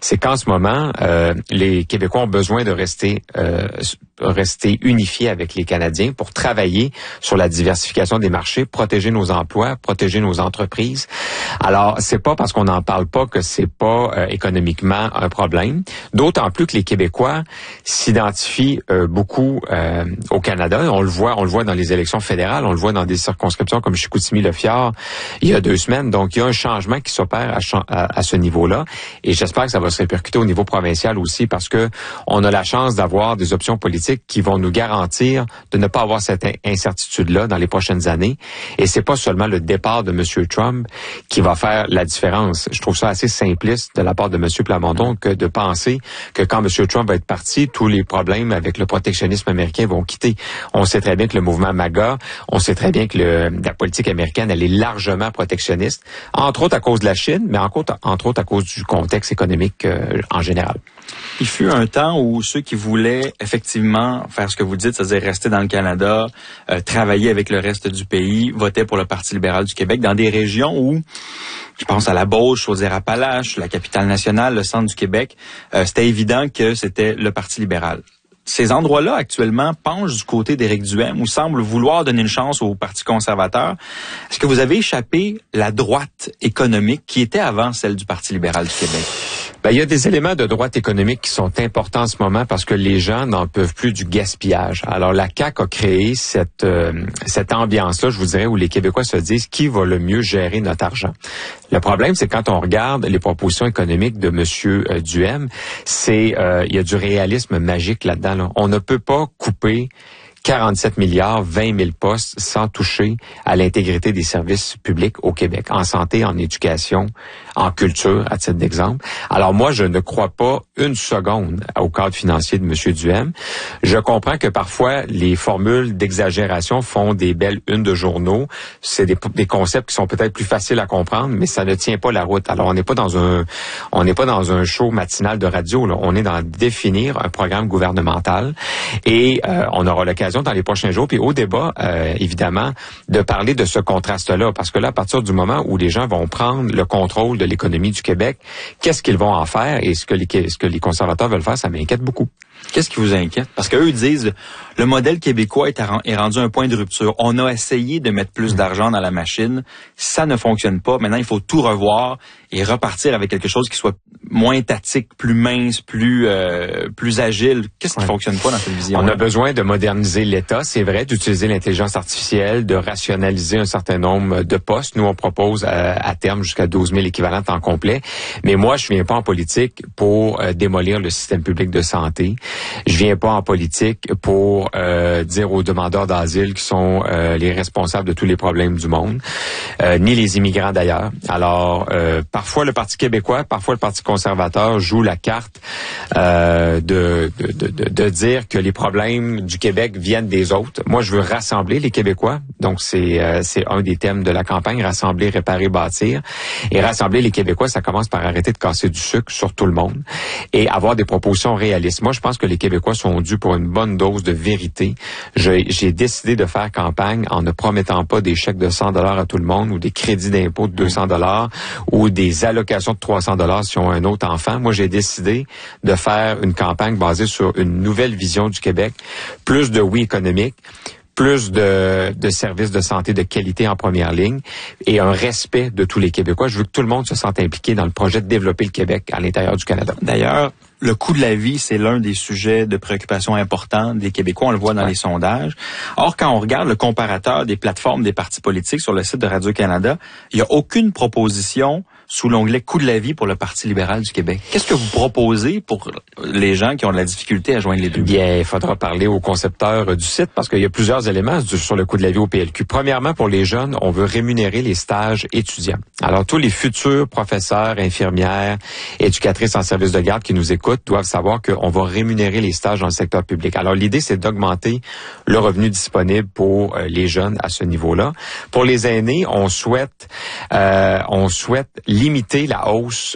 c'est qu'en ce moment, les Québécois ont besoin de rester unifiés avec les Canadiens pour travailler sur la diversification des marchés, protéger nos emplois, protéger nos entreprises. Alors, c'est pas parce qu'on n'en parle pas que c'est pas économiquement un problème. D'autant plus que les Québécois s'identifient beaucoup au Canada. On le voit dans les élections fédérales, on le voit dans des circonscriptions comme Chicoutimi-Le-Fjord il y a 2 semaines. Donc, il y a un changement qui s'opère à ce niveau-là. Et j'espère que ça va se répercuter au niveau provincial aussi parce que on a la chance d'avoir des options politiques qui vont nous garantir de ne pas avoir cette incertitude-là dans les prochaines années. Et c'est pas seulement le départ de M. Trump qui va faire la différence. Je trouve ça assez simpliste de la part de M. Plamondon que de penser que quand M. Trump va être parti, tous les problèmes avec le protectionnisme américain vont quitter. On sait très bien que le mouvement MAGA, on sait très bien que la politique américaine, elle est largement protectionniste, entre autres à cause de la Chine, mais entre autres à cause du contexte économique en général. Il fut un temps où ceux qui voulaient effectivement faire ce que vous dites, c'est-à-dire rester dans le Canada, travailler avec le reste du pays, votaient pour le Parti libéral du Québec dans des régions où, je pense à la Beauce, Chaudière-Appalaches, la capitale nationale, le centre du Québec, c'était évident que c'était le Parti libéral. Ces endroits-là, actuellement, penchent du côté d'Éric Duhaime ou semblent vouloir donner une chance au Parti conservateur. Est-ce que vous avez échappé la droite économique qui était avant celle du Parti libéral du Québec? Il y a des éléments de droite économique qui sont importants en ce moment parce que les gens n'en peuvent plus du gaspillage. Alors, la CAQ a créé cette ambiance-là, je vous dirais, où les Québécois se disent qui va le mieux gérer notre argent. Le problème, c'est quand on regarde les propositions économiques de M. Duhaime, il y a du réalisme magique là-dedans. Là. On ne peut pas couper 47 milliards, 20 000 postes sans toucher à l'intégrité des services publics au Québec, en santé, en éducation, en culture, à titre d'exemple. Alors moi, je ne crois pas une seconde au cadre financier de M. Duhaime. Je comprends que parfois, les formules d'exagération font des belles unes de journaux. C'est des concepts qui sont peut-être plus faciles à comprendre, mais ça ne tient pas la route. Alors, on n'est pas dans un show matinal de radio, là. On est dans définir un programme gouvernemental et on aura l'occasion dans les prochains jours, puis au débat, évidemment, de parler de ce contraste-là. Parce que là, à partir du moment où les gens vont prendre le contrôle de l'économie du Québec, qu'est-ce qu'ils vont en faire? Et ce que les conservateurs veulent faire, ça m'inquiète beaucoup. Qu'est-ce qui vous inquiète? Parce qu'eux disent, le modèle québécois est rendu un point de rupture. On a essayé de mettre plus d'argent dans la machine. Ça ne fonctionne pas. Maintenant, il faut tout revoir et repartir avec quelque chose qui soit moins étatique, plus mince, plus agile. Qu'est-ce qui fonctionne pas dans cette vision? On a besoin de moderniser l'État, c'est vrai, d'utiliser l'intelligence artificielle, de rationaliser un certain nombre de postes. Nous, on propose à terme jusqu'à 12 000 équivalents temps complet. Mais moi, je viens pas en politique pour démolir le système public de santé. Je viens pas en politique pour dire aux demandeurs d'asile qui sont les responsables de tous les problèmes du monde, ni les immigrants d'ailleurs. Alors, parfois le Parti québécois, parfois le Parti conservateur joue la carte de dire que les problèmes du Québec viennent des autres. Moi, je veux rassembler les Québécois. Donc, c'est un des thèmes de la campagne, rassembler, réparer, bâtir. Et rassembler les Québécois, ça commence par arrêter de casser du sucre sur tout le monde et avoir des propositions réalistes. Moi, je pense que les Québécois sont dus pour une bonne dose de vérité. J'ai décidé de faire campagne en ne promettant pas des chèques de 100 $ à tout le monde ou des crédits d'impôt de 200 $ ou des allocations de 300 $ si on a un autre enfant. Moi, j'ai décidé de faire une campagne basée sur une nouvelle vision du Québec, plus de oui économique, plus de services de santé de qualité en première ligne et un respect de tous les Québécois. Je veux que tout le monde se sente impliqué dans le projet de développer le Québec à l'intérieur du Canada. D'ailleurs, le coût de la vie, c'est l'un des sujets de préoccupation importants des Québécois. On le voit dans les sondages. Or, quand on regarde le comparateur des plateformes des partis politiques sur le site de Radio-Canada, il n'y a aucune proposition sous l'onglet coût de la vie pour le Parti libéral du Québec. Qu'est-ce que vous proposez pour les gens qui ont de la difficulté à joindre les deux? Bien, il faudra parler aux concepteurs du site parce qu'il y a plusieurs éléments sur le coût de la vie au PLQ. Premièrement, pour les jeunes, on veut rémunérer les stages étudiants. Alors, tous les futurs professeurs, infirmières, éducatrices en service de garde qui nous écoutent doivent savoir qu'on va rémunérer les stages dans le secteur public. Alors, l'idée, c'est d'augmenter le revenu disponible pour les jeunes à ce niveau-là. Pour les aînés, on souhaite limiter la hausse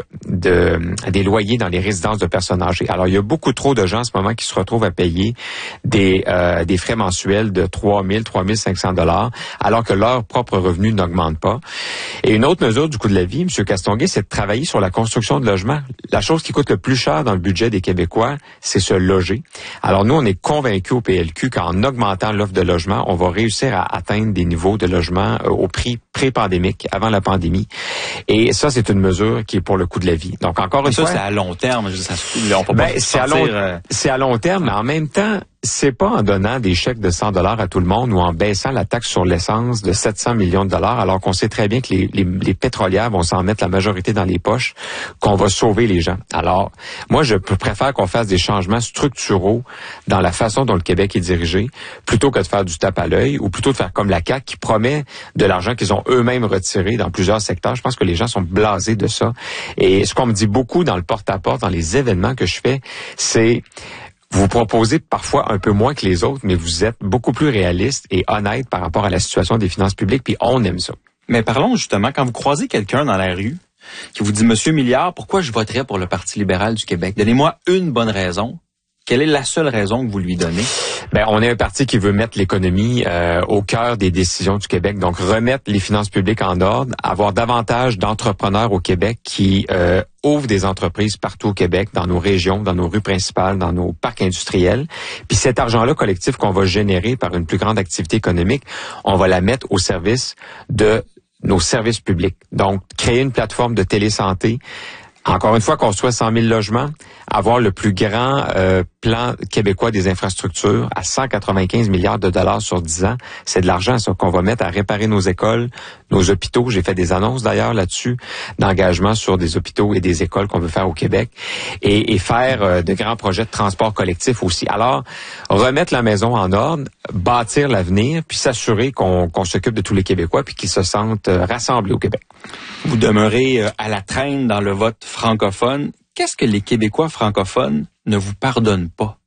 des loyers dans les résidences de personnes âgées. Alors, il y a beaucoup trop de gens en ce moment qui se retrouvent à payer des frais mensuels de 3 000, 3 500 $, alors que leur propre revenu n'augmente pas. Et une autre mesure du coût de la vie, M. Castonguay, c'est de travailler sur la construction de logements. La chose qui coûte le plus cher dans le budget des Québécois, c'est se loger. Alors, nous, on est convaincus au PLQ qu'en augmentant l'offre de logement, on va réussir à atteindre des niveaux de logement au prix pré-pandémique, avant la pandémie. Et ça, c'est une mesure qui est pour le coût de la vie. Donc, encore une fois... Ça, c'est à long terme. On peut pas c'est à long terme, mais en même temps, c'est pas en donnant des chèques de 100 $ à tout le monde ou en baissant la taxe sur l'essence de 700 millions de dollars, alors qu'on sait très bien que les pétrolières vont s'en mettre la majorité dans les poches, qu'on va sauver les gens. Alors, moi, je préfère qu'on fasse des changements structuraux dans la façon dont le Québec est dirigé, plutôt que de faire du tape à l'œil, ou plutôt de faire comme la CAQ qui promet de l'argent qu'ils ont eux-mêmes retiré dans plusieurs secteurs. Je pense que les gens sont blasés de ça. Et ce qu'on me dit beaucoup dans le porte-à-porte, dans les événements que je fais, c'est... Vous proposez parfois un peu moins que les autres, mais vous êtes beaucoup plus réaliste et honnête par rapport à la situation des finances publiques, puis on aime ça. Mais parlons justement, quand vous croisez quelqu'un dans la rue qui vous dit « Monsieur Milliard, pourquoi je voterais pour le Parti libéral du Québec? Donnez-moi une bonne raison. » Quelle est la seule raison que vous lui donnez? On est un parti qui veut mettre l'économie au cœur des décisions du Québec, donc remettre les finances publiques en ordre, avoir davantage d'entrepreneurs au Québec qui ouvrent des entreprises partout au Québec, dans nos régions, dans nos rues principales, dans nos parcs industriels. Puis cet argent-là collectif qu'on va générer par une plus grande activité économique, on va la mettre au service de nos services publics. Donc, créer une plateforme de télésanté. Encore une fois, construire 100 000 logements, avoir le plus grand plan québécois des infrastructures à 195 milliards de dollars sur 10 ans. C'est de l'argent, ça, qu'on va mettre à réparer nos écoles, nos hôpitaux. J'ai fait des annonces, d'ailleurs, là-dessus, d'engagement sur des hôpitaux et des écoles qu'on veut faire au Québec. Et faire de grands projets de transport collectif aussi. Alors, remettre la maison en ordre, bâtir l'avenir, puis s'assurer qu'on s'occupe de tous les Québécois puis qu'ils se sentent rassemblés au Québec. Vous demeurez à la traîne dans le vote francophone. Qu'est-ce que les Québécois francophones ne vous pardonnent pas?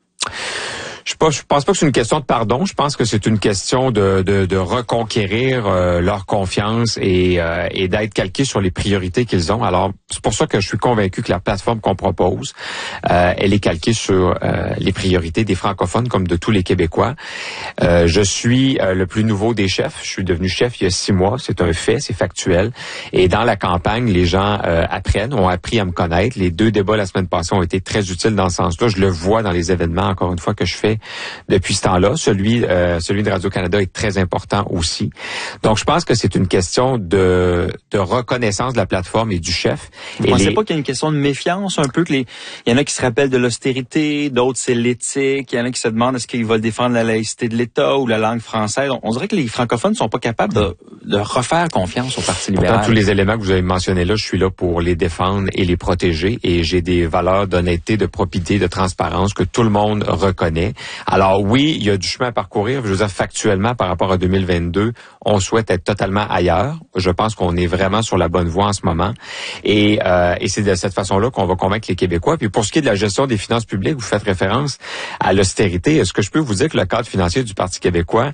Je pense pas que c'est une question de pardon. Je pense que c'est une question de reconquérir leur confiance et d'être calqué sur les priorités qu'ils ont. Alors, c'est pour ça que je suis convaincu que la plateforme qu'on propose, elle est calquée sur les priorités des francophones comme de tous les Québécois. Je suis le plus nouveau des chefs. Je suis devenu chef il y a 6 mois. C'est un fait, c'est factuel. Et dans la campagne, les gens ont appris à me connaître. Les 2 débats la semaine passée ont été très utiles dans ce sens-là. Je le vois dans les événements, encore une fois, que je fais depuis ce temps-là. Celui de Radio-Canada est très important aussi. Donc, je pense que c'est une question de reconnaissance de la plateforme et du chef. Vous pensez pas qu'il y a une question de méfiance un peu? Il y en a qui se rappellent de l'austérité, d'autres c'est l'éthique, il y en a qui se demandent est-ce qu'ils veulent défendre la laïcité de l'État ou la langue française. On dirait que les francophones ne sont pas capables de refaire confiance au Parti libéral. Pourtant, tous les éléments que vous avez mentionnés là, je suis là pour les défendre et les protéger et j'ai des valeurs d'honnêteté, de probité, de transparence que tout le monde reconnaît. Alors oui, il y a du chemin à parcourir. Je veux dire, factuellement, par rapport à 2022, on souhaite être totalement ailleurs. Je pense qu'on est vraiment sur la bonne voie en ce moment. Et c'est de cette façon-là qu'on va convaincre les Québécois. Puis pour ce qui est de la gestion des finances publiques, vous faites référence à l'austérité. Est-ce que je peux vous dire que le cadre financier du Parti québécois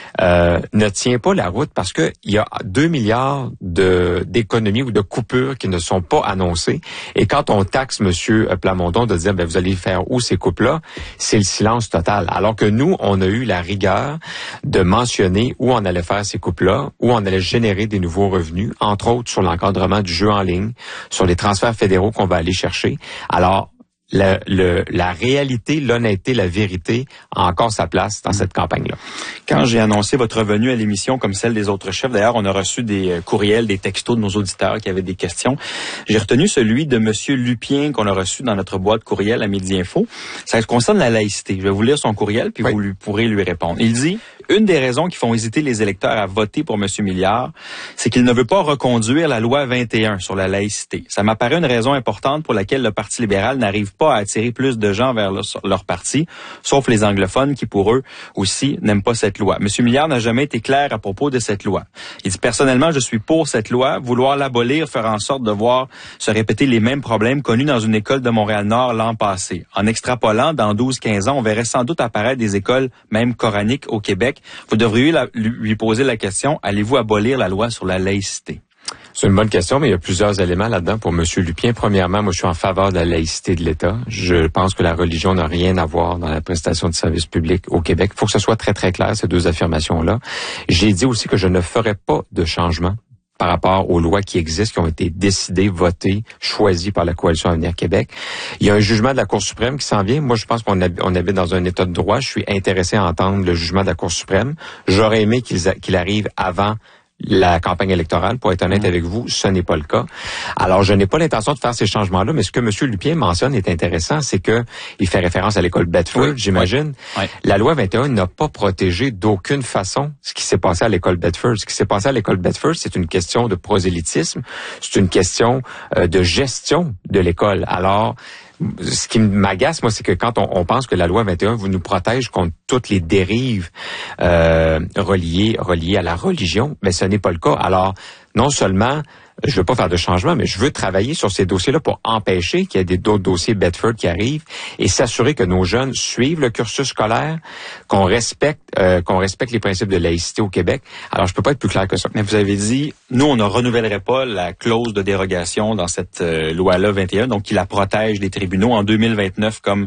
ne tient pas la route parce que il y a 2 milliards d'économies ou de coupures qui ne sont pas annoncées. Et quand on taxe M. Plamondon de dire vous allez faire où ces coupes-là, c'est le silence total. Alors que nous, on a eu la rigueur de mentionner où on allait faire ces coupes-là, où on allait générer des nouveaux revenus, entre autres sur l'encadrement du jeu en ligne, sur les transferts fédéraux qu'on va aller chercher. Alors, la réalité, l'honnêteté, la vérité a encore sa place dans cette campagne-là. Quand j'ai annoncé votre venue à l'émission comme celle des autres chefs, d'ailleurs, on a reçu des courriels, des textos de nos auditeurs qui avaient des questions. J'ai retenu celui de Monsieur Lupien qu'on a reçu dans notre boîte courriel à Midi Info. Ça concerne la laïcité. Je vais vous lire son courriel, puis vous pourrez lui répondre. Il dit... Une des raisons qui font hésiter les électeurs à voter pour M. Milliard, c'est qu'il ne veut pas reconduire la loi 21 sur la laïcité. Ça m'apparaît une raison importante pour laquelle le Parti libéral n'arrive pas à attirer plus de gens vers leur parti, sauf les anglophones qui, pour eux aussi, n'aiment pas cette loi. M. Milliard n'a jamais été clair à propos de cette loi. Il dit, personnellement, je suis pour cette loi. Vouloir l'abolir, faire en sorte de voir se répéter les mêmes problèmes connus dans une école de Montréal-Nord l'an passé. En extrapolant, dans 12-15 ans, on verrait sans doute apparaître des écoles, même coraniques, au Québec. Vous devriez lui poser la question, allez-vous abolir la loi sur la laïcité? C'est une bonne question, mais il y a plusieurs éléments là-dedans pour M. Lupien. Premièrement, moi, je suis en faveur de la laïcité de l'État. Je pense que la religion n'a rien à voir dans la prestation de services publics au Québec. Il faut que ce soit très, très clair, ces deux affirmations-là. J'ai dit aussi que je ne ferai pas de changement par rapport aux lois qui existent, qui ont été décidées, votées, choisies par la Coalition Avenir Québec. Il y a un jugement de la Cour suprême qui s'en vient. Moi, je pense qu'on habite dans un état de droit. Je suis intéressé à entendre le jugement de la Cour suprême. J'aurais aimé qu'il arrive avant la campagne électorale. Pour être honnête avec vous, ce n'est pas le cas. Alors, je n'ai pas l'intention de faire ces changements-là, mais ce que M. Lupien mentionne est intéressant, c'est que il fait référence à l'école Bedford, j'imagine. Oui. La loi 21 n'a pas protégé d'aucune façon ce qui s'est passé à l'école Bedford. Ce qui s'est passé à l'école Bedford, c'est une question de prosélytisme, c'est une question de gestion de l'école. Alors, ce qui m'agace, moi, c'est que quand on pense que la loi 21 nous protège contre toutes les dérives reliées à la religion, mais ce n'est pas le cas. Alors, non seulement je veux pas faire de changement, mais je veux travailler sur ces dossiers-là pour empêcher qu'il y ait d'autres dossiers Bedford qui arrivent et s'assurer que nos jeunes suivent le cursus scolaire, qu'on respecte les principes de laïcité au Québec. Alors, je peux pas être plus clair que ça. Mais vous avez dit, nous, on ne renouvellerait pas la clause de dérogation dans cette loi-là 21, donc qui la protège des tribunaux en 2029 comme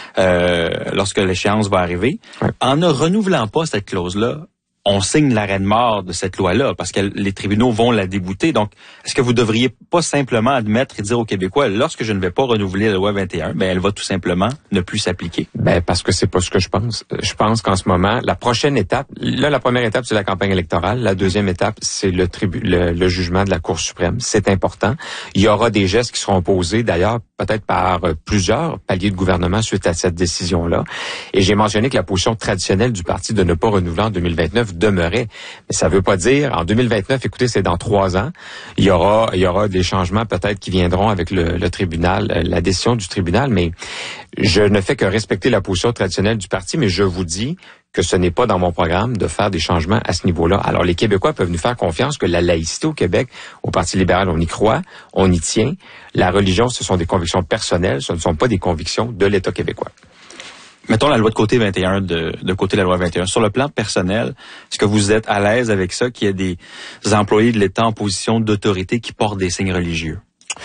lorsque l'échéance va arriver. Ouais. En ne renouvelant pas cette clause-là, on signe l'arrêt de mort de cette loi-là parce que les tribunaux vont la débouter. Donc, est-ce que vous devriez pas simplement admettre et dire aux Québécois, lorsque je ne vais pas renouveler la loi 21, elle va tout simplement ne plus s'appliquer? Parce que c'est pas ce que je pense. Je pense qu'en ce moment, la prochaine étape, la première étape, c'est la campagne électorale. La deuxième étape, c'est le jugement de la Cour suprême. C'est important. Il y aura des gestes qui seront posés, d'ailleurs, peut-être par plusieurs paliers de gouvernement suite à cette décision-là. Et j'ai mentionné que la position traditionnelle du parti de ne pas renouveler en 2029 demeurait. Mais ça veut pas dire, en 2029, écoutez, c'est dans 3 ans, il y aura des changements peut-être qui viendront avec le tribunal, la décision du tribunal, mais je ne fais que respecter la position traditionnelle du parti, mais je vous dis que ce n'est pas dans mon programme de faire des changements à ce niveau-là. Alors, les Québécois peuvent nous faire confiance que la laïcité au Québec, au Parti libéral, on y croit, on y tient. La religion, ce sont des convictions personnelles, ce ne sont pas des convictions de l'État québécois. Mettons la loi de côté 21, de côté la loi 21. Sur le plan personnel, est-ce que vous êtes à l'aise avec ça, qu'il y ait des employés de l'État en position d'autorité qui portent des signes religieux?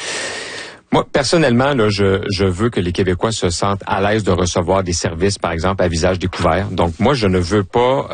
Moi, personnellement, là, je veux que les Québécois se sentent à l'aise de recevoir des services, par exemple, à visage découvert. Donc, moi, je veux pas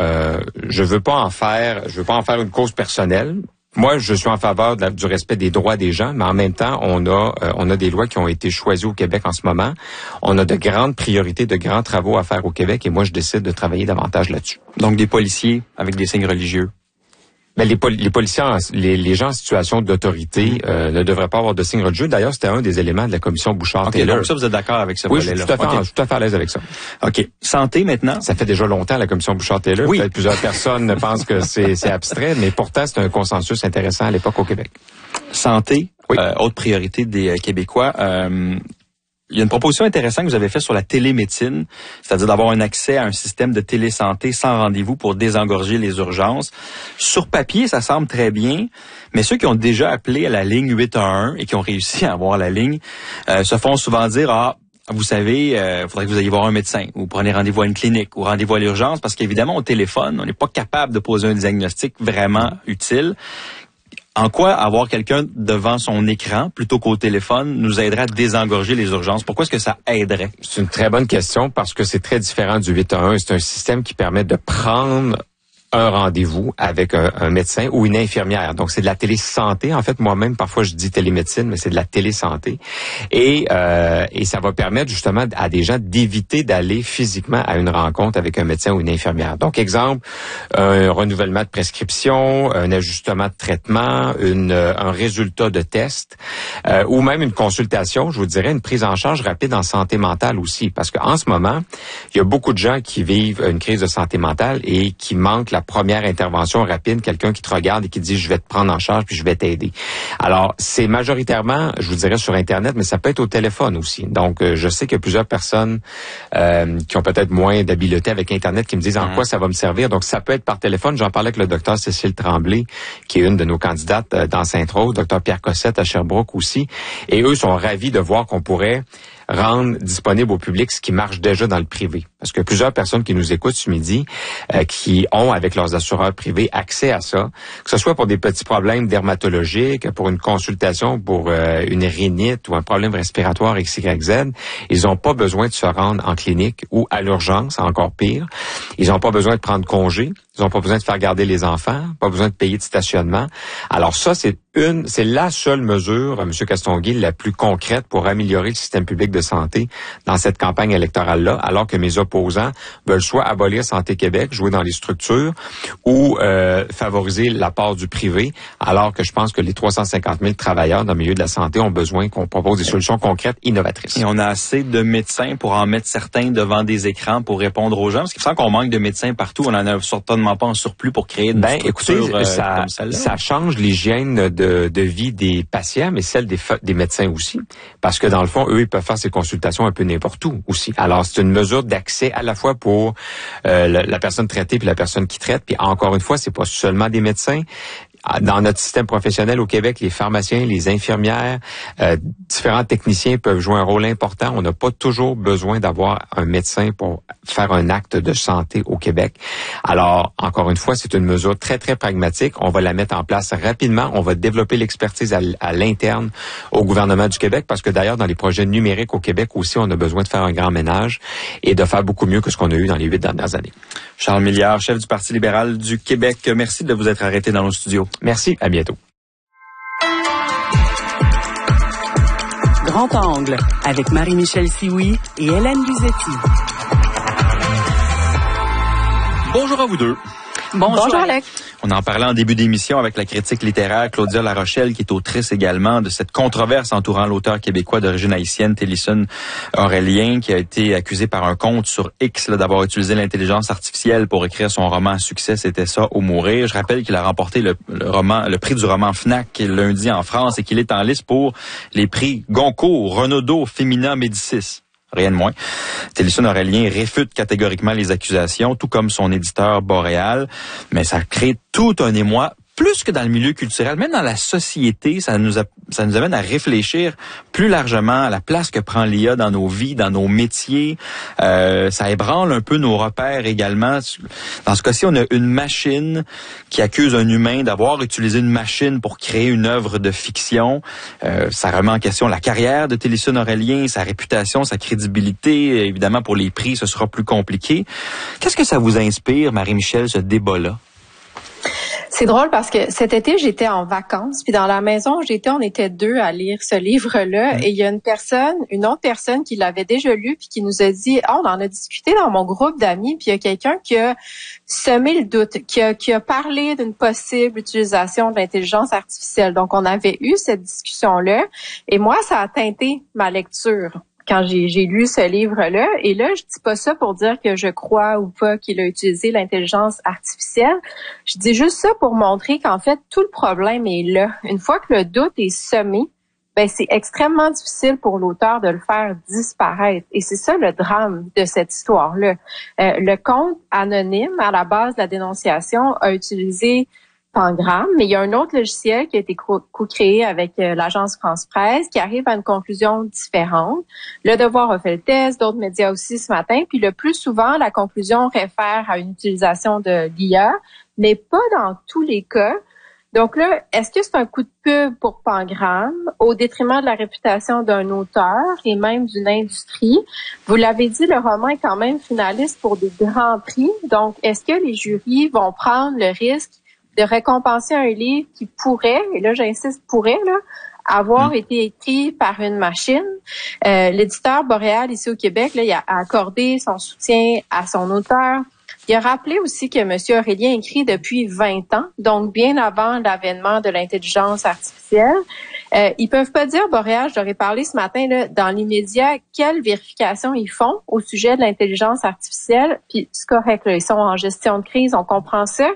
en faire une cause personnelle. Moi, je suis en faveur du respect des droits des gens, mais en même temps, on a des lois qui ont été choisies au Québec en ce moment. On a de grandes priorités, de grands travaux à faire au Québec, et moi, je décide de travailler davantage là-dessus. Donc, des policiers avec des signes religieux? Mais les policiers, les gens en situation d'autorité ne devraient pas avoir de signes religieux. D'ailleurs, c'était un des éléments de la commission Bouchard-Taylor. Donc ça, vous êtes d'accord avec ce volet-là? Oui, je suis tout à fait à l'aise avec ça. OK. Santé, maintenant? Ça fait déjà longtemps, la commission Bouchard-Taylor. Oui. Peut-être plusieurs personnes pensent que c'est abstrait, mais pourtant, c'est un consensus intéressant à l'époque au Québec. Santé, oui. Autre priorité des Québécois. Il y a une proposition intéressante que vous avez faite sur la télémédecine, c'est-à-dire d'avoir un accès à un système de télésanté sans rendez-vous pour désengorger les urgences. Sur papier, ça semble très bien, mais ceux qui ont déjà appelé à la ligne 811 et qui ont réussi à avoir la ligne se font souvent dire vous savez, faudrait que vous ayez voir un médecin ou prenez rendez-vous à une clinique ou rendez-vous à l'urgence parce qu'évidemment au téléphone, on n'est pas capable de poser un diagnostic vraiment utile. En quoi avoir quelqu'un devant son écran plutôt qu'au téléphone nous aiderait à désengorger les urgences? Pourquoi est-ce que ça aiderait? C'est une très bonne question parce que c'est très différent du 811. C'est un système qui permet de prendre un rendez-vous avec un médecin ou une infirmière. Donc, c'est de la télésanté. En fait, moi-même, parfois, je dis télémédecine, mais c'est de la télésanté. Et ça va permettre justement à des gens d'éviter d'aller physiquement à une rencontre avec un médecin ou une infirmière. Donc, exemple, un renouvellement de prescription, un ajustement de traitement, un résultat de test, ou même une consultation, je vous dirais, une prise en charge rapide en santé mentale aussi. Parce qu'en ce moment, il y a beaucoup de gens qui vivent une crise de santé mentale et qui manquent la première intervention rapide, quelqu'un qui te regarde et qui dit « je vais te prendre en charge puis je vais t'aider ». Alors, c'est majoritairement, je vous dirais, sur Internet, mais ça peut être au téléphone aussi. Donc, je sais qu'il y a plusieurs personnes qui ont peut-être moins d'habileté avec Internet qui me disent en quoi ça va me servir. Donc, ça peut être par téléphone. J'en parlais avec le docteur Cécile Tremblay, qui est une de nos candidates dans Sainte-Rose, docteur Pierre Cossette à Sherbrooke aussi. Et eux sont ravis de voir qu'on pourrait rendre disponible au public ce qui marche déjà dans le privé. Parce que plusieurs personnes qui nous écoutent ce midi, qui ont avec leurs assureurs privés accès à ça, que ce soit pour des petits problèmes dermatologiques, pour une consultation pour une rhinite ou un problème respiratoire XYZ, ils n'ont pas besoin de se rendre en clinique ou à l'urgence, encore pire. Ils n'ont pas besoin de prendre congé. Ils n'ont pas besoin de faire garder les enfants, pas besoin de payer de stationnement. Alors ça, c'est la seule mesure, M. Castonguay, la plus concrète pour améliorer le système public de santé dans cette campagne électorale-là, alors que mes opposants veulent soit abolir Santé Québec, jouer dans les structures, ou favoriser l'apport du privé, alors que je pense que les 350 000 travailleurs dans le milieu de la santé ont besoin qu'on propose des solutions concrètes, innovatrices. Et on a assez de médecins pour en mettre certains devant des écrans pour répondre aux gens, parce qu'il me semble qu'on manque de médecins partout. On en a certainement pas en surplus pour créer une structure comme celle-là. Ça change l'hygiène de vie des patients, mais celle des médecins aussi. Parce que dans le fond, eux, ils peuvent faire ces consultations un peu n'importe où aussi. Alors, c'est une mesure d'accès à la fois pour la personne traitée puis la personne qui traite. Puis encore une fois, c'est pas seulement des médecins. Dans notre système professionnel au Québec, les pharmaciens, les infirmières, différents techniciens peuvent jouer un rôle important. On n'a pas toujours besoin d'avoir un médecin pour faire un acte de santé au Québec. Alors, encore une fois, c'est une mesure très, très pragmatique. On va la mettre en place rapidement. On va développer l'expertise à l'interne au gouvernement du Québec parce que d'ailleurs, dans les projets numériques au Québec aussi, on a besoin de faire un grand ménage et de faire beaucoup mieux que ce qu'on a eu dans les 8 dernières années. Charles Milliard, chef du Parti libéral du Québec, merci de vous être arrêté dans nos studios. Merci, à bientôt. Grand Angle, avec Marie-Michel Sioui et Hélène Luzetti. Bonjour à vous deux. Bonjour Alec. On en parlait en début d'émission avec la critique littéraire Claudia Larochelle, qui est autrice également de cette controverse entourant l'auteur québécois d'origine haïtienne Télison Aurélien, qui a été accusé par un compte sur X d'avoir utilisé l'intelligence artificielle pour écrire son roman à succès, C'était ça ou mourir. Je rappelle qu'il a remporté le prix du roman Fnac lundi en France et qu'il est en liste pour les prix Goncourt, Renaudot, Femina, Médicis. Rien de moins. Télison Aurélien réfute catégoriquement les accusations, tout comme son éditeur Boréal, mais ça crée tout un émoi, plus que dans le milieu culturel, même dans la société, ça nous amène à réfléchir plus largement à la place que prend l'IA dans nos vies, dans nos métiers. Ça ébranle un peu nos repères également. Dans ce cas-ci, on a une machine qui accuse un humain d'avoir utilisé une machine pour créer une œuvre de fiction. Ça remet en question la carrière de Télison Aurélien, sa réputation, sa crédibilité. Évidemment, pour les prix, ce sera plus compliqué. Qu'est-ce que ça vous inspire, Marie-Michel, ce débat-là? C'est drôle parce que cet été, j'étais en vacances, puis dans la maison où j'étais, on était deux à lire ce livre-là, et il y a une autre personne qui l'avait déjà lu, puis qui nous a dit, on en a discuté dans mon groupe d'amis, puis il y a quelqu'un qui a semé le doute, qui a parlé d'une possible utilisation de l'intelligence artificielle. Donc, on avait eu cette discussion-là, et moi, ça a teinté ma lecture quand j'ai lu ce livre-là. Et là, je dis pas ça pour dire que je crois ou pas qu'il a utilisé l'intelligence artificielle. Je dis juste ça pour montrer qu'en fait, tout le problème est là. Une fois que le doute est semé, ben c'est extrêmement difficile pour l'auteur de le faire disparaître. Et c'est ça le drame de cette histoire-là. Le compte anonyme, à la base de la dénonciation, a utilisé Pangram, mais il y a un autre logiciel qui a été co-créé avec l'agence France Presse qui arrive à une conclusion différente. Le Devoir a fait le test, d'autres médias aussi ce matin, puis le plus souvent, la conclusion réfère à une utilisation de l'IA, mais pas dans tous les cas. Donc là, est-ce que c'est un coup de pub pour Pangram au détriment de la réputation d'un auteur et même d'une industrie? Vous l'avez dit, le roman est quand même finaliste pour des grands prix. Donc, est-ce que les jurys vont prendre le risque de récompenser un livre qui pourrait, et là j'insiste pourrait, avoir été écrit par une machine? L'éditeur Boréal ici au Québec, là, il a accordé son soutien à son auteur. Il a rappelé aussi que M. Aurélien écrit depuis 20 ans, donc bien avant l'avènement de l'intelligence artificielle. Ils peuvent pas dire, Boréal, je leur ai parlé ce matin, là, dans l'immédiat, quelle vérification ils font au sujet de l'intelligence artificielle. Puis c'est correct, là, ils sont en gestion de crise, on comprend ça.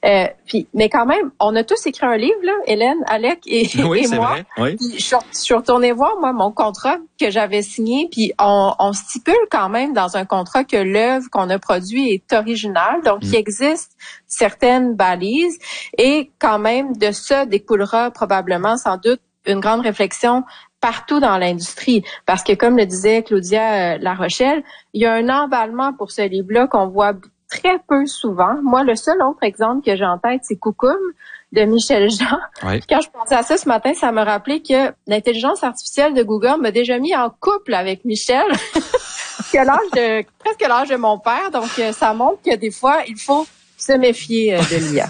Mais quand même, on a tous écrit un livre, là, Hélène, Alec et moi. Vrai, oui. Puis je suis retournée voir, moi, mon contrat que j'avais signé, puis on stipule quand même dans un contrat que l'œuvre qu'on a produite est originale, donc il existe certaines balises, et quand même de ça découlera probablement, sans doute, une grande réflexion partout dans l'industrie. Parce que, comme le disait Claudia Larochelle, il y a un emballement pour ce livre-là qu'on voit très peu souvent. Moi, le seul autre exemple que j'ai en tête, c'est Coucoum de Michel Jean. Oui. Quand je pensais à ça ce matin, ça me rappelait que l'intelligence artificielle de Google m'a déjà mis en couple avec Michel, qui a presque l'âge de mon père. Donc, ça montre que des fois, il faut se méfier de l'IA.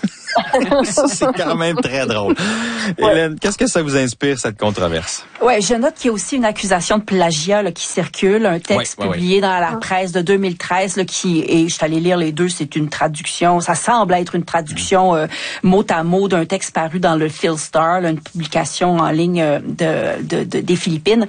C'est quand même très drôle. Ouais. Hélène, qu'est-ce que ça vous inspire, cette controverse? Ouais, je note qu'il y a aussi une accusation de plagiat là, qui circule, un texte publié dans la presse de 2013 là, et je suis allée lire les deux, c'est une traduction, ça semble être une traduction mot à mot d'un texte paru dans le Philstar, là, une publication en ligne des Philippines.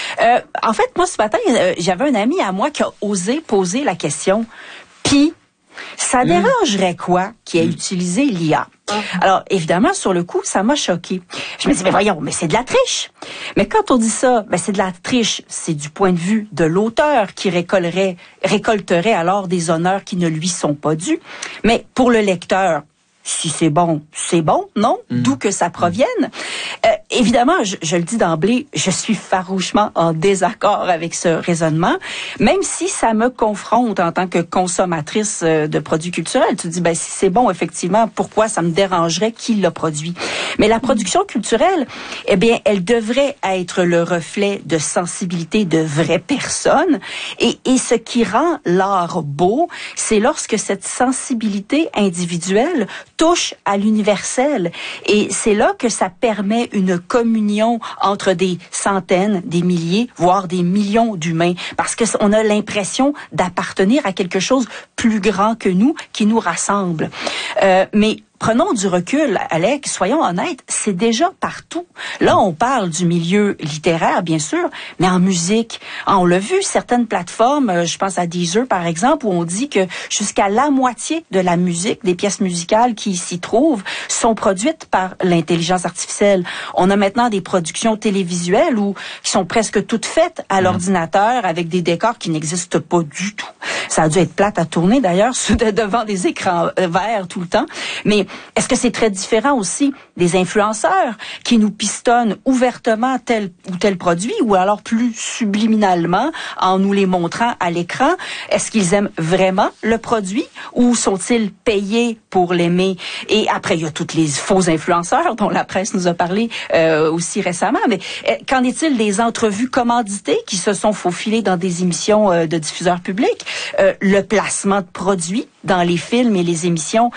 En fait, moi ce matin, j'avais un ami à moi qui a osé poser la question, puis ça dérangerait quoi qui ait utilisé l'IA? Alors, évidemment, sur le coup, ça m'a choqué. Je me dis, mais voyons, mais c'est de la triche. Mais quand on dit ça, c'est de la triche, c'est du point de vue de l'auteur qui récolterait alors des honneurs qui ne lui sont pas dus. Mais pour le lecteur, si c'est bon, non? D'où que ça provienne. Évidemment, je le dis d'emblée, je suis farouchement en désaccord avec ce raisonnement, même si ça me confronte en tant que consommatrice de produits culturels. Tu te dis, si c'est bon, effectivement, pourquoi ça me dérangerait qui l'a produit? Mais la production culturelle, elle devrait être le reflet de sensibilité de vraies personnes. Et ce qui rend l'art beau, c'est lorsque cette sensibilité individuelle touche à l'universel. Et c'est là que ça permet une communion entre des centaines, des milliers, voire des millions d'humains. Parce qu'on a l'impression d'appartenir à quelque chose plus grand que nous, qui nous rassemble. Mais prenons du recul, Alec, soyons honnêtes, c'est déjà partout. Là, on parle du milieu littéraire, bien sûr, mais en musique. On l'a vu, certaines plateformes, je pense à Deezer, par exemple, où on dit que jusqu'à la moitié de la musique, des pièces musicales qui s'y trouvent, sont produites par l'intelligence artificielle. On a maintenant des productions télévisuelles qui sont presque toutes faites à l'ordinateur avec des décors qui n'existent pas du tout. Ça a dû être plate à tourner, d'ailleurs, devant des écrans verts tout le temps. Mais est-ce que c'est très différent aussi des influenceurs qui nous pistonnent ouvertement tel ou tel produit ou alors plus subliminalement en nous les montrant à l'écran? Est-ce qu'ils aiment vraiment le produit ou sont-ils payés pour l'aimer? Et après, il y a tous les faux influenceurs dont la presse nous a parlé aussi récemment. Mais qu'en est-il des entrevues commanditées qui se sont faufilées dans des émissions de diffuseurs publics? Le placement de produits dans les films et les émissions.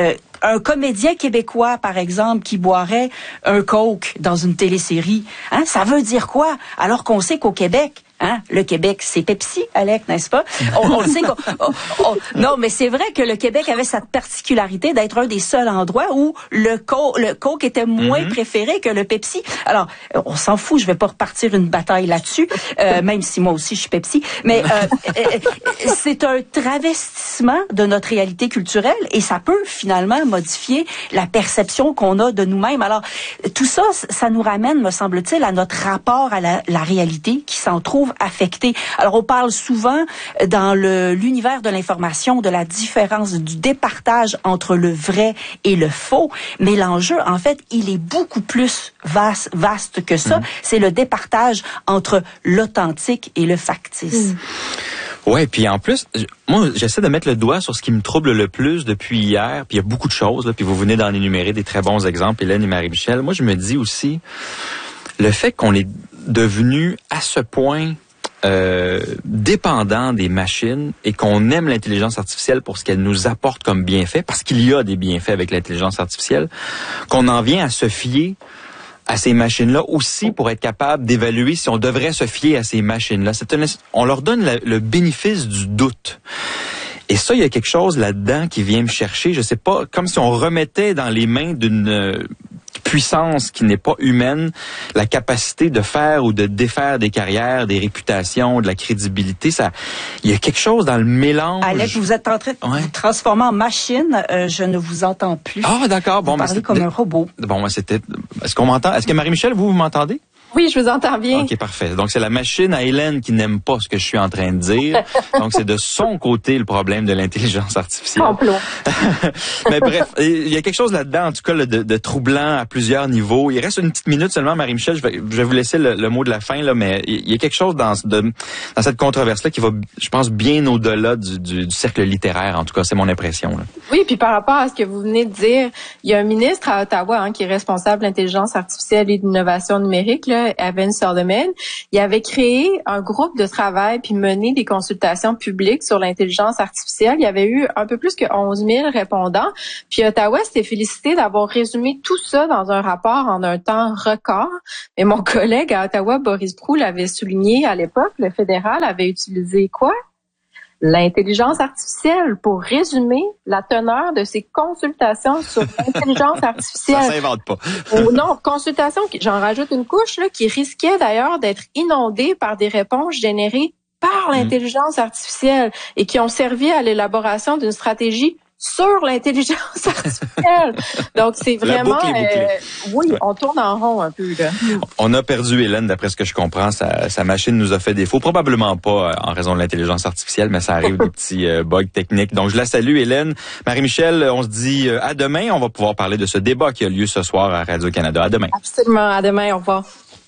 Un comédien québécois, par exemple, qui boirait un Coke dans une télésérie, ça veut dire quoi? Alors qu'on sait qu'au Québec, le Québec, c'est Pepsi, Alec, n'est-ce pas? On le sait non, mais c'est vrai que le Québec avait cette particularité d'être un des seuls endroits où le Coke était moins préféré que le Pepsi. Alors, on s'en fout, je vais pas repartir une bataille là-dessus, même si moi aussi je suis Pepsi. Mais c'est un travestissement de notre réalité culturelle et ça peut finalement modifier la perception qu'on a de nous-mêmes. Alors, tout ça, ça nous ramène, me semble-t-il, à notre rapport à la réalité qui s'en trouve affecté. Alors, on parle souvent dans l'univers de l'information de la différence du départage entre le vrai et le faux, mais l'enjeu, en fait, il est beaucoup plus vaste que ça. C'est le départage entre l'authentique et le factice. Ouais, puis en plus, moi, j'essaie de mettre le doigt sur ce qui me trouble le plus depuis hier, puis il y a beaucoup de choses, là, puis vous venez d'en énumérer des très bons exemples, Hélène et Marie-Michel. Moi, je me dis aussi, le fait qu'on est devenu à ce point dépendant des machines et qu'on aime l'intelligence artificielle pour ce qu'elle nous apporte comme bienfait, parce qu'il y a des bienfaits avec l'intelligence artificielle, qu'on en vient à se fier à ces machines-là aussi pour être capable d'évaluer si on devrait se fier à ces machines-là. On leur donne le bénéfice du doute. Et ça, il y a quelque chose là-dedans qui vient me chercher. Je sais pas, comme si on remettait dans les mains d'une puissance qui n'est pas humaine la capacité de faire ou de défaire des carrières, des réputations, de la crédibilité. Il y a quelque chose dans le mélange. Alec, vous êtes en train de vous transformer en machine. Je ne vous entends plus. Ah, d'accord. Vous parlez comme un robot. Bon, est-ce qu'on m'entend? Est-ce que Marie-Michel, vous m'entendez? Oui, je vous entends bien. OK, parfait. Donc, c'est la machine à Hélène qui n'aime pas ce que je suis en train de dire. Donc, c'est de son côté le problème de l'intelligence artificielle. Complot. Mais bref, il y a quelque chose là-dedans, en tout cas, de troublant à plusieurs niveaux. Il reste une petite minute seulement, Marie-Michel. Je vais vous laisser le mot de la fin, là, mais il y a quelque chose dans cette controverse-là qui va, je pense, bien au-delà du cercle littéraire. En tout cas, c'est mon impression, là. Oui, puis par rapport à ce que vous venez de dire, il y a un ministre à Ottawa qui est responsable de l'intelligence artificielle et de l'innovation numérique, là, Evan Solomon. Il avait créé un groupe de travail puis mené des consultations publiques sur l'intelligence artificielle. Il y avait eu un peu plus que 11 000 répondants. Puis Ottawa s'était félicité d'avoir résumé tout ça dans un rapport en un temps record. Mais mon collègue à Ottawa, Boris Proulx, l'avait souligné à l'époque. Le fédéral avait utilisé quoi? L'intelligence artificielle pour résumer la teneur de ces consultations sur l'intelligence artificielle. Ça s'invente pas. Non, consultations, j'en rajoute une couche, là, qui risquait d'ailleurs d'être inondée par des réponses générées par l'intelligence artificielle et qui ont servi à l'élaboration d'une stratégie sur l'intelligence artificielle. Donc, c'est vraiment... oui, on tourne en rond un peu, là. On a perdu Hélène, d'après ce que je comprends. Sa machine nous a fait défaut. Probablement pas en raison de l'intelligence artificielle, mais ça arrive des petits bugs techniques. Donc, je la salue, Hélène. Marie-Michel, on se dit à demain. On va pouvoir parler de ce débat qui a lieu ce soir à Radio-Canada. À demain. Absolument. À demain. Au revoir.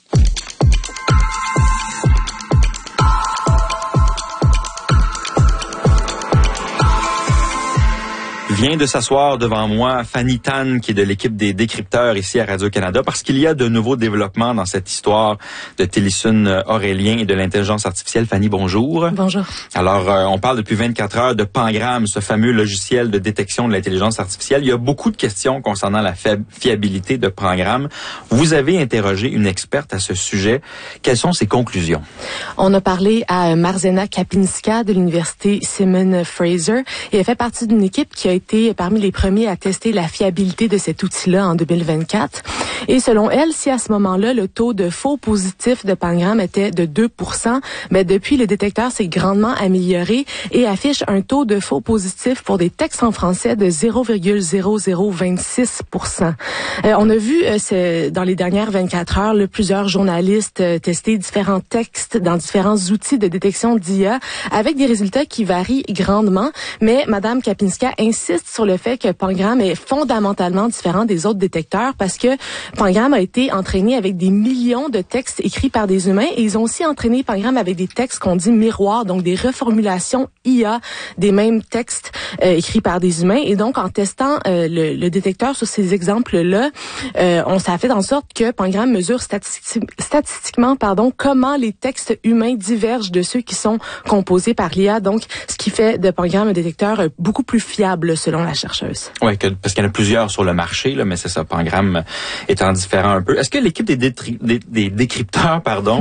Vient de s'asseoir devant moi Fanny Tan, qui est de l'équipe des décrypteurs ici à Radio-Canada, parce qu'il y a de nouveaux développements dans cette histoire de Télésune Aurélien et de l'intelligence artificielle. Fanny, bonjour. Bonjour. Alors, on parle depuis 24 heures de Pangram, ce fameux logiciel de détection de l'intelligence artificielle. Il y a beaucoup de questions concernant la fiabilité de Pangram. Vous avez interrogé une experte à ce sujet. Quelles sont ses conclusions? On a parlé à Marzena Kapinska de l'université Simon Fraser et elle fait partie d'une équipe qui a été parmi les premiers à tester la fiabilité de cet outil-là en 2024. Et selon elle, si à ce moment-là, le taux de faux positifs de Pangram était de 2%, mais depuis, le détecteur s'est grandement amélioré et affiche un taux de faux positifs pour des textes en français de 0,0026%. On a vu dans les dernières 24 heures, plusieurs journalistes tester différents textes dans différents outils de détection d'IA avec des résultats qui varient grandement, mais Madame Kapinska insiste sur le fait que Pangram est fondamentalement différent des autres détecteurs parce que Pangram a été entraîné avec des millions de textes écrits par des humains et ils ont aussi entraîné Pangram avec des textes qu'on dit miroirs, donc des reformulations IA des mêmes textes écrits par des humains. Et donc, en testant le détecteur sur ces exemples-là, ça a fait en sorte que Pangram mesure statistiquement comment les textes humains divergent de ceux qui sont composés par l'IA. Donc, ce qui fait de Pangram un détecteur beaucoup plus fiable selon la chercheuse. Oui, parce qu'il y en a plusieurs sur le marché, là, mais c'est ça, Pangram étant différent un peu. Est-ce que l'équipe des décrypteurs,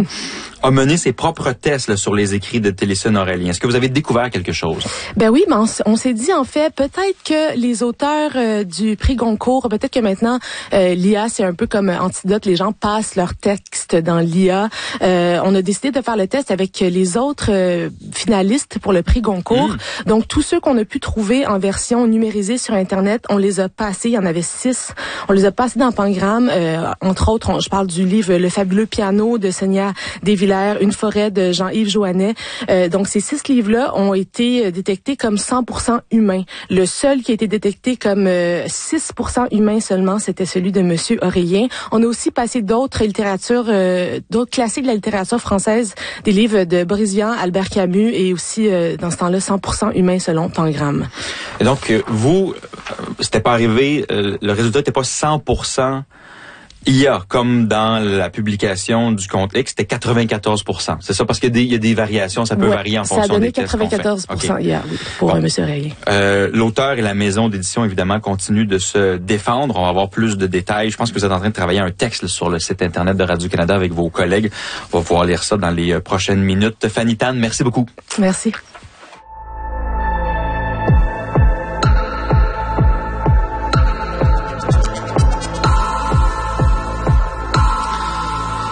a mené ses propres tests là, sur les écrits de Télésune Aurélien? Est-ce que vous avez découvert quelque chose? Ben oui, mais on s'est dit en fait, peut-être que les auteurs du prix Goncourt, peut-être que maintenant l'IA c'est un peu comme antidote, les gens passent leurs textes dans l'IA. On a décidé de faire le test avec les autres finalistes pour le prix Goncourt. Donc tous ceux qu'on a pu trouver en version numérisée sur Internet, on les a passés. Il y en avait 6. On les a passés dans Pangram. Entre autres, je parle du livre Le fabuleux piano de Sonia Desvillers, Une forêt de Jean-Yves Joannet. Donc ces 6 livres-là ont été détectés comme 100% humains. Le seul qui a été détecté comme 6% humain seulement, c'était celui de Monsieur Aurélien. On a aussi passé d'autres classiques de la littérature française, des livres de Boris Vian, Albert Camus et aussi dans ce temps-là 100% humain selon Pangram. Et donc vous, c'était pas arrivé, le résultat n'était pas 100% IA, comme dans la publication du compte X, c'était 94%. C'est ça, parce qu'il y a des variations, ça peut varier en fonction des tests qu'on fait. Ça a donné 94% IA, oui, pour M. Aurélien. L'auteur et la maison d'édition, évidemment, continuent de se défendre. On va avoir plus de détails. Je pense que vous êtes en train de travailler un texte sur le site Internet de Radio-Canada avec vos collègues. On va pouvoir lire ça dans les prochaines minutes. Fanny Tan, merci beaucoup. Merci. On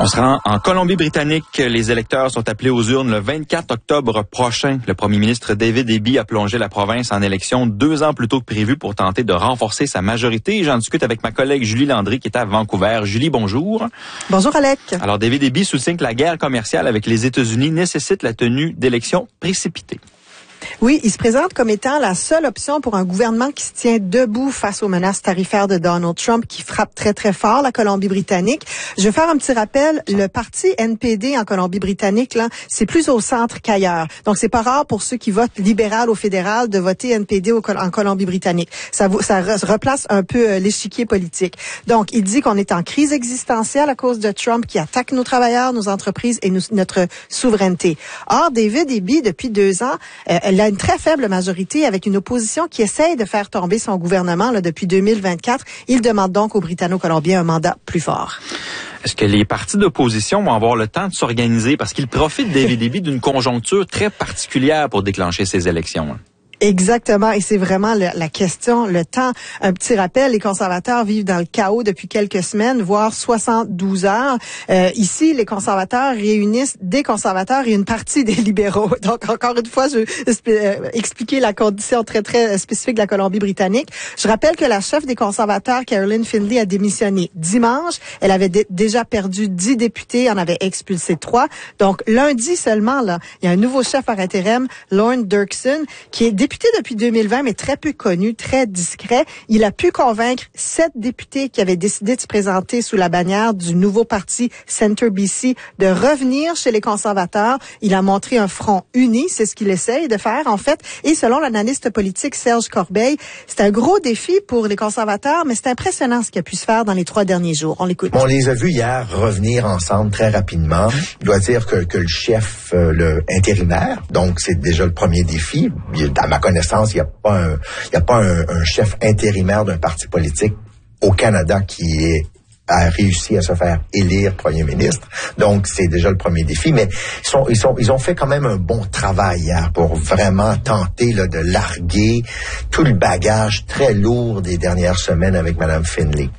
On se rend en Colombie-Britannique. Les électeurs sont appelés aux urnes le 24 octobre prochain. Le premier ministre David Eby a plongé la province en élection 2 ans plus tôt que prévu pour tenter de renforcer sa majorité. J'en discute avec ma collègue Julie Landry qui est à Vancouver. Julie, bonjour. Bonjour, Alec. Alors, David Eby souligne que la guerre commerciale avec les États-Unis nécessite la tenue d'élections précipitées. Oui, il se présente comme étant la seule option pour un gouvernement qui se tient debout face aux menaces tarifaires de Donald Trump qui frappent très, très fort la Colombie-Britannique. Je vais faire un petit rappel. Le parti NPD en Colombie-Britannique, là, c'est plus au centre qu'ailleurs. Donc, c'est pas rare pour ceux qui votent libéral au fédéral de voter NPD en Colombie-Britannique. Ça replace un peu l'échiquier politique. Donc, il dit qu'on est en crise existentielle à cause de Trump qui attaque nos travailleurs, nos entreprises et notre souveraineté. Or, David Eby, depuis 2 ans, elle a une très faible majorité avec une opposition qui essaye de faire tomber son gouvernement là, depuis 2024. Il demande donc aux Britanno-Colombiens un mandat plus fort. Est-ce que les partis d'opposition vont avoir le temps de s'organiser parce qu'ils profitent, David Eby, d'une conjoncture très particulière pour déclencher ces élections? Exactement, et c'est vraiment la question, le temps. Un petit rappel, les conservateurs vivent dans le chaos depuis quelques semaines, voire 72 heures. Ici, les conservateurs réunissent des conservateurs et une partie des libéraux. Donc, encore une fois, je vais expliquer la condition très, très spécifique de la Colombie-Britannique. Je rappelle que la chef des conservateurs, Caroline Findlay, a démissionné dimanche. Elle avait déjà perdu 10 députés, en avait expulsé 3. Donc, lundi seulement, là, il y a un nouveau chef par intérim, Lorne Dirksen, qui est député depuis 2020, mais très peu connu, très discret. Il a pu convaincre 7 députés qui avaient décidé de se présenter sous la bannière du nouveau parti Centre BC de revenir chez les conservateurs. Il a montré un front uni, c'est ce qu'il essaye de faire, en fait. Et selon l'analyste politique Serge Corbeil, c'est un gros défi pour les conservateurs, mais c'est impressionnant ce qui a pu se faire dans les 3 derniers jours. On l'écoute. On les a vus hier revenir ensemble très rapidement. Je dois dire que le chef, le intérimaire, donc c'est déjà le premier défi. À ma connaissance, il n'y a pas un chef intérimaire d'un parti politique au Canada qui a réussi à se faire élire premier ministre. Donc, c'est déjà le premier défi. Mais ils ont fait quand même un bon travail hier pour vraiment tenter là, de larguer tout le bagage très lourd des dernières semaines avec Mme Findlay.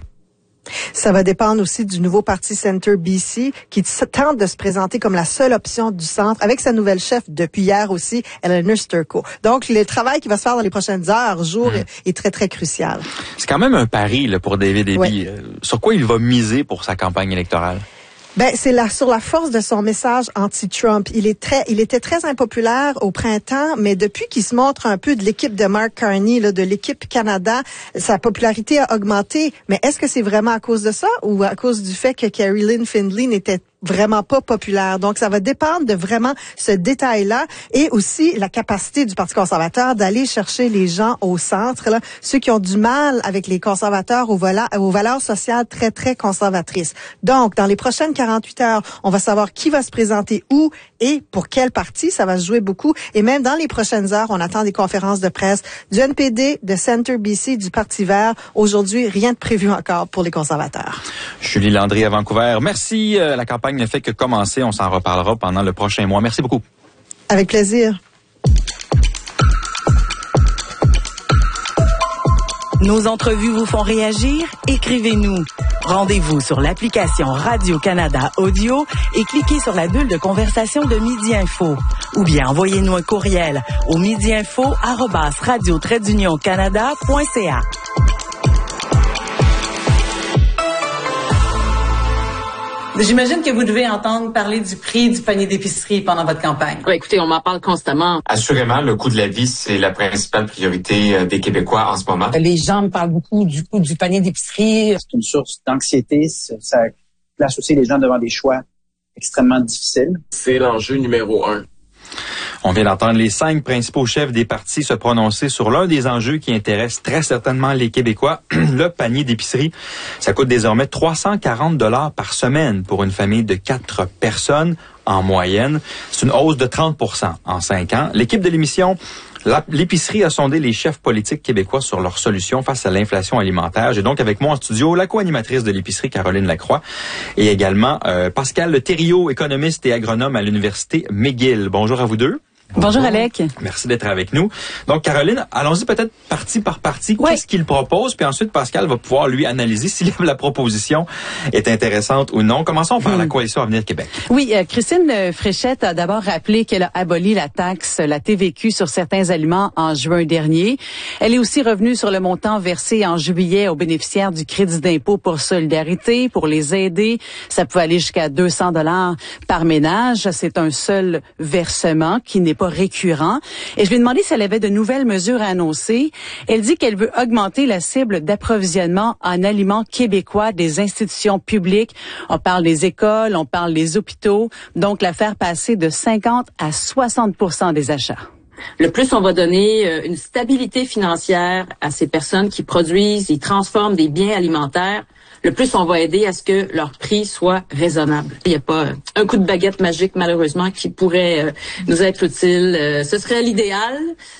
Ça va dépendre aussi du nouveau parti Centre BC qui tente de se présenter comme la seule option du centre avec sa nouvelle chef depuis hier aussi, Eleanor Sturko. Donc, le travail qui va se faire dans les prochaines heures, jours, est très, très crucial. C'est quand même un pari là, pour David Eby. Oui. Sur quoi il va miser pour sa campagne électorale? Ben, c'est sur la force de son message anti-Trump. Il était très impopulaire au printemps, mais depuis qu'il se montre un peu de l'équipe de Mark Carney, là, de l'équipe Canada, sa popularité a augmenté. Mais est-ce que c'est vraiment à cause de ça ou à cause du fait que Caroline Findlay n'était vraiment pas populaire? Donc, ça va dépendre de vraiment ce détail-là et aussi la capacité du Parti conservateur d'aller chercher les gens au centre, là, ceux qui ont du mal avec les conservateurs aux valeurs sociales très, très conservatrices. Donc, dans les prochaines 48 heures, on va savoir qui va se présenter où et pour quel parti. Ça va se jouer beaucoup. Et même dans les prochaines heures, on attend des conférences de presse du NPD, de Centre BC, du Parti vert. Aujourd'hui, rien de prévu encore pour les conservateurs. Julie Landry à Vancouver. Merci. La campagne ne fait que commencer. On s'en reparlera pendant le prochain mois. Merci beaucoup. Avec plaisir. Nos entrevues vous font réagir? Écrivez-nous. Rendez-vous sur l'application Radio-Canada Audio et cliquez sur la bulle de conversation de Midi Info. Ou bien envoyez-nous un courriel au midiinfo@radio-canada.ca. J'imagine que vous devez entendre parler du prix du panier d'épicerie pendant votre campagne. Ouais, écoutez, on m'en parle constamment. Assurément, le coût de la vie, c'est la principale priorité des Québécois en ce moment. Les gens me parlent beaucoup du coût du panier d'épicerie. C'est une source d'anxiété. Ça place aussi les gens devant des choix extrêmement difficiles. C'est l'enjeu numéro 1. On vient d'entendre les 5 principaux chefs des partis se prononcer sur l'un des enjeux qui intéresse très certainement les Québécois, le panier d'épicerie. Ça coûte désormais 340 $ par semaine pour une famille de 4 personnes en moyenne. C'est une hausse de 30 % en 5 ans. L'équipe de l'émission L'épicerie a sondé les chefs politiques québécois sur leurs solutions face à l'inflation alimentaire. J'ai donc avec moi en studio la co-animatrice de l'épicerie, Caroline Lacroix, et également Pascal Thériault, économiste et agronome à l'Université McGill. Bonjour à vous deux. Bonjour Alec. Merci d'être avec nous. Donc Caroline, allons-y peut-être partie par partie. Ouais. Qu'est-ce qu'il propose? Puis ensuite, Pascal va pouvoir lui analyser si la proposition est intéressante ou non. Commençons par la Coalition Avenir Québec. Oui, Christine Fréchette a d'abord rappelé qu'elle a aboli la taxe, la TVQ sur certains aliments en juin dernier. Elle est aussi revenue sur le montant versé en juillet aux bénéficiaires du crédit d'impôt pour solidarité, pour les aider. Ça peut aller jusqu'à 200 $ par ménage. C'est un seul versement qui n'est pas récurrent. Et je lui ai demandé si elle avait de nouvelles mesures à annoncer. Elle dit qu'elle veut augmenter la cible d'approvisionnement en aliments québécois des institutions publiques. On parle des écoles, on parle des hôpitaux. Donc, la faire passer de 50 à 60% des achats. Le plus on va donner une stabilité financière à ces personnes qui produisent, ils transforment des biens alimentaires, le plus on va aider à ce que leur prix soit raisonnable. Il n'y a pas un coup de baguette magique, malheureusement, qui pourrait nous être utile. Ce serait l'idéal,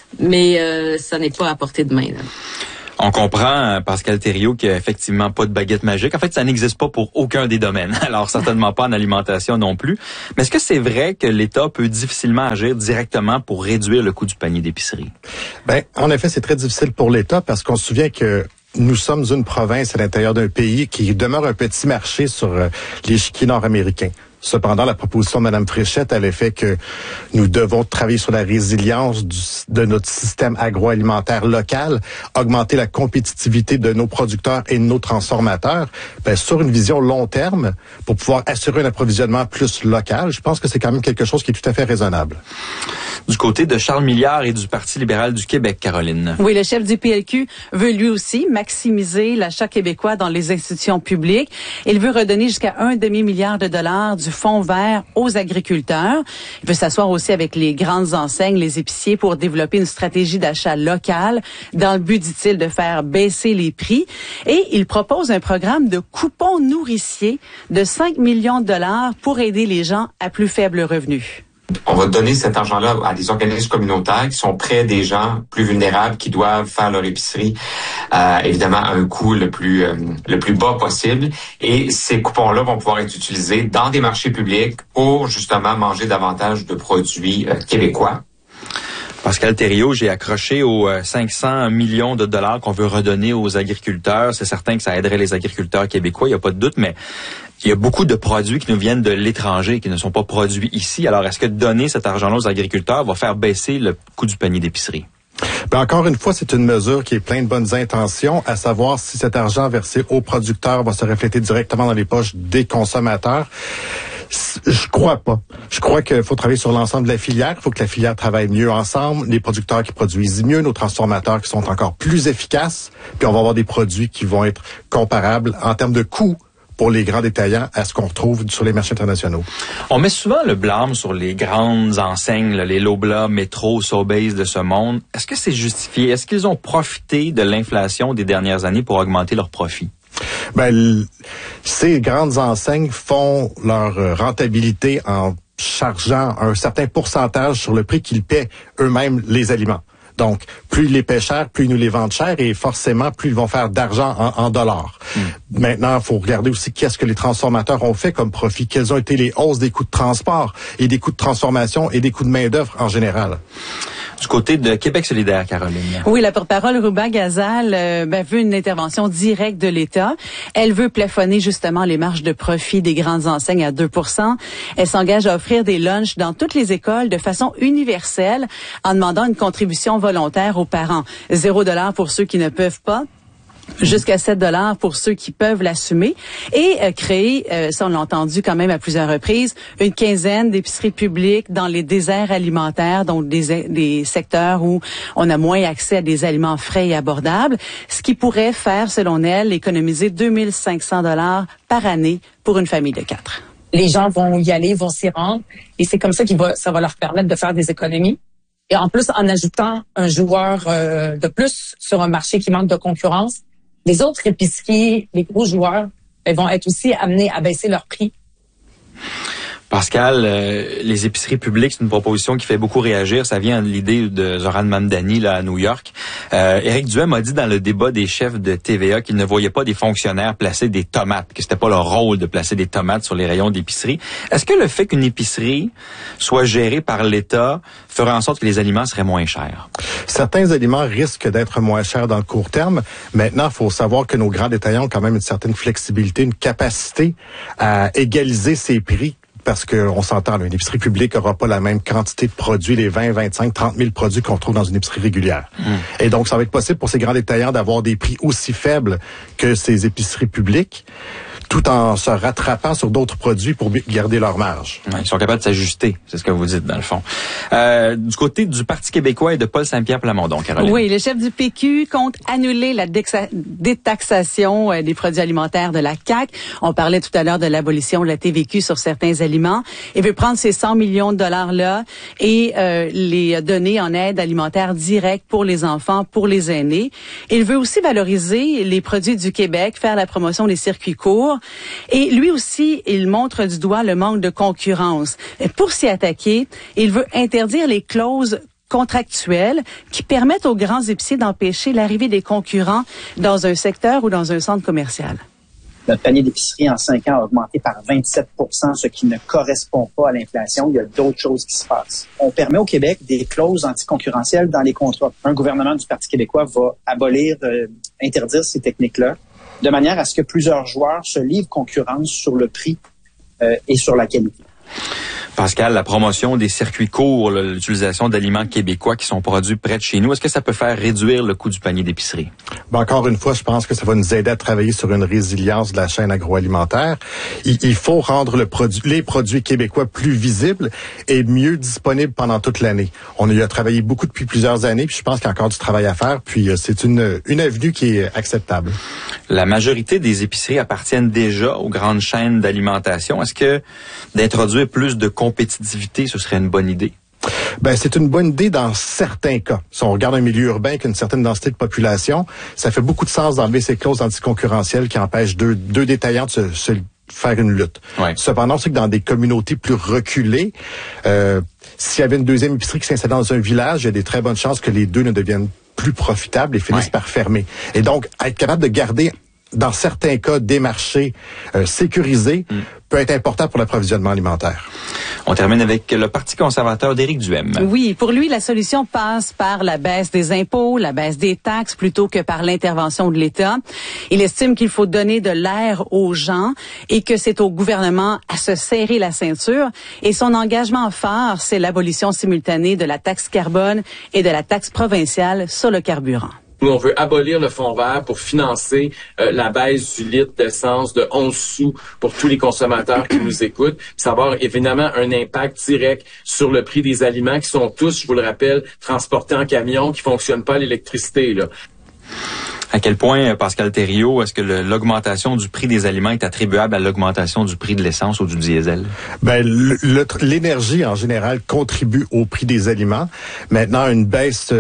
mais ça n'est pas à portée de main, là. On comprend, Pascal Thériault, qu'il n'y a effectivement pas de baguette magique. En fait, ça n'existe pas pour aucun des domaines. Alors, certainement pas en alimentation non plus. Mais est-ce que c'est vrai que l'État peut difficilement agir directement pour réduire le coût du panier d'épicerie? Ben, en effet, c'est très difficile pour l'État parce qu'on se souvient que nous sommes une province à l'intérieur d'un pays qui demeure un petit marché sur l'échiquier nord-américain. Cependant, la proposition de Mme Fréchette, elle est fait que nous devons travailler sur la résilience de notre système agroalimentaire local, augmenter la compétitivité de nos producteurs et de nos transformateurs, sur une vision long terme pour pouvoir assurer un approvisionnement plus local. Je pense que c'est quand même quelque chose qui est tout à fait raisonnable. Du côté de Charles Milliard et du Parti libéral du Québec, Caroline. Oui, le chef du PLQ veut lui aussi maximiser l'achat québécois dans les institutions publiques. Il veut redonner jusqu'à $1,5 milliard du fonds vert aux agriculteurs. Il veut s'asseoir aussi avec les grandes enseignes, les épiciers, pour développer une stratégie d'achat locale dans le but, dit-il, de faire baisser les prix. Et il propose un programme de coupons nourriciers de 5 millions de dollars pour aider les gens à plus faible revenu. On va donner cet argent-là à des organismes communautaires qui sont près des gens plus vulnérables, qui doivent faire leur épicerie, évidemment à un coût le plus bas possible. Et ces coupons-là vont pouvoir être utilisés dans des marchés publics pour justement manger davantage de produits québécois. Pascal Thériault, j'ai accroché aux 500 millions de dollars qu'on veut redonner aux agriculteurs. C'est certain que ça aiderait les agriculteurs québécois, il n'y a pas de doute, mais il y a beaucoup de produits qui nous viennent de l'étranger, qui ne sont pas produits ici. Alors, est-ce que donner cet argent-là aux agriculteurs va faire baisser le coût du panier d'épicerie? Ben encore une fois, c'est une mesure qui est pleine de bonnes intentions, à savoir si cet argent versé aux producteurs va se refléter directement dans les poches des consommateurs. Je crois pas. Je crois qu'il faut travailler sur l'ensemble de la filière. Il faut que la filière travaille mieux ensemble. Les producteurs qui produisent mieux, nos transformateurs qui sont encore plus efficaces. Puis on va avoir des produits qui vont être comparables en termes de coûts pour les grands détaillants à ce qu'on retrouve sur les marchés internationaux. On met souvent le blâme sur les grandes enseignes, les Loblaw, Metro, Sobeys de ce monde. Est-ce que c'est justifié? Est-ce qu'ils ont profité de l'inflation des dernières années pour augmenter leurs profits? Ben, ces grandes enseignes font leur rentabilité en chargeant un certain pourcentage sur le prix qu'ils paient eux-mêmes les aliments. Donc, plus ils les paient cher, plus ils nous les vendent cher et forcément, plus ils vont faire d'argent en dollars. Maintenant, il faut regarder aussi qu'est-ce que les transformateurs ont fait comme profit, quelles ont été les hausses des coûts de transport et des coûts de transformation et des coûts de main-d'œuvre en général. Du côté de Québec solidaire, Caroline. Oui, la porte-parole Ruba Gazal veut une intervention directe de l'État. Elle veut plafonner justement les marges de profit des grandes enseignes à 2%. Elle s'engage à offrir des lunchs dans toutes les écoles de façon universelle en demandant une contribution volontaire aux parents. $0 pour ceux qui ne peuvent pas. Jusqu'à $7 pour ceux qui peuvent l'assumer et créer, ça on l'a entendu quand même à plusieurs reprises, une quinzaine d'épiceries publiques dans les déserts alimentaires, donc des secteurs où on a moins accès à des aliments frais et abordables, ce qui pourrait faire, selon elle, économiser $2 500 par année pour une famille de 4. Les gens vont y aller, vont s'y rendre, et c'est comme ça ça va leur permettre de faire des économies. Et en plus, en ajoutant un joueur de plus sur un marché qui manque de concurrence, les autres épiceries, les gros joueurs, vont être aussi amenés à baisser leur prix. Pascal, les épiceries publiques, c'est une proposition qui fait beaucoup réagir. Ça vient de l'idée de Zoran Mamdani là, à New York. Éric Duhem a dit dans le débat des chefs de TVA qu'il ne voyait pas des fonctionnaires placer des tomates, que c'était pas leur rôle de placer des tomates sur les rayons d'épicerie. Est-ce que le fait qu'une épicerie soit gérée par l'État ferait en sorte que les aliments seraient moins chers? Certains aliments risquent d'être moins chers dans le court terme. Maintenant, il faut savoir que nos grands détaillants ont quand même une certaine flexibilité, une capacité à égaliser ces prix. Parce qu'on s'entend, une épicerie publique n'aura pas la même quantité de produits, les 20, 25, 30 000 produits qu'on trouve dans une épicerie régulière. Et donc, ça va être possible pour ces grands détaillants d'avoir des prix aussi faibles que ces épiceries publiques, tout en se rattrapant sur d'autres produits pour garder leur marge. Ouais, ils sont capables de s'ajuster, c'est ce que vous dites dans le fond. Du côté du Parti québécois et de Paul Saint-Pierre Plamondon, Caroline. Oui, le chef du PQ compte annuler la détaxation des produits alimentaires de la CAQ. On parlait tout à l'heure de l'abolition de la TVQ sur certains aliments. Il veut prendre ces 100 millions de dollars-là et les donner en aide alimentaire directe pour les enfants, pour les aînés. Il veut aussi valoriser les produits du Québec, faire la promotion des circuits courts. Et lui aussi, il montre du doigt le manque de concurrence. Et pour s'y attaquer, il veut interdire les clauses contractuelles qui permettent aux grands épiciers d'empêcher l'arrivée des concurrents dans un secteur ou dans un centre commercial. Notre panier d'épicerie en 5 ans a augmenté par 27 %, ce qui ne correspond pas à l'inflation. Il y a d'autres choses qui se passent. On permet au Québec des clauses anticoncurrentielles dans les contrats. Un gouvernement du Parti québécois va interdire ces techniques-là, de manière à ce que plusieurs joueurs se livrent concurrence sur le prix et sur la qualité. Pascal, la promotion des circuits courts, l'utilisation d'aliments québécois qui sont produits près de chez nous, est-ce que ça peut faire réduire le coût du panier d'épicerie? Ben encore une fois, je pense que ça va nous aider à travailler sur une résilience de la chaîne agroalimentaire. Il faut rendre les produits québécois plus visibles et mieux disponibles pendant toute l'année. On y a travaillé beaucoup depuis plusieurs années, puis je pense qu'il y a encore du travail à faire, puis c'est une avenue qui est acceptable. La majorité des épiceries appartiennent déjà aux grandes chaînes d'alimentation. Est-ce que d'introduire plus de compétitivité, ce serait une bonne idée? Ben, c'est une bonne idée dans certains cas. Si on regarde un milieu urbain avec une certaine densité de population, ça fait beaucoup de sens d'enlever ces clauses anticoncurrentielles qui empêchent deux détaillants de se faire une lutte. Ouais. Cependant, c'est que dans des communautés plus reculées, s'il y avait une deuxième épicerie qui s'installe dans un village, il y a des très bonnes chances que les deux ne deviennent plus profitables et finissent par fermer. Et donc, être capable de garder, dans certains cas, des marchés sécurisés peut être important pour l'approvisionnement alimentaire. On termine avec le Parti conservateur d'Éric Duhem. Oui, pour lui, la solution passe par la baisse des impôts, la baisse des taxes, plutôt que par l'intervention de l'État. Il estime qu'il faut donner de l'air aux gens et que c'est au gouvernement à se serrer la ceinture. Et son engagement phare, c'est l'abolition simultanée de la taxe carbone et de la taxe provinciale sur le carburant. Nous, on veut abolir le fonds vert pour financer la baisse du litre d'essence de 11 sous pour tous les consommateurs qui nous écoutent. Puis ça va avoir évidemment un impact direct sur le prix des aliments qui sont tous, je vous le rappelle, transportés en camion, qui fonctionnent pas à l'électricité, là. À quel point, Pascal Thériault, est-ce que l'augmentation du prix des aliments est attribuable à l'augmentation du prix de l'essence ou du diesel? Ben, l'énergie, en général, contribue au prix des aliments. Maintenant, une baisse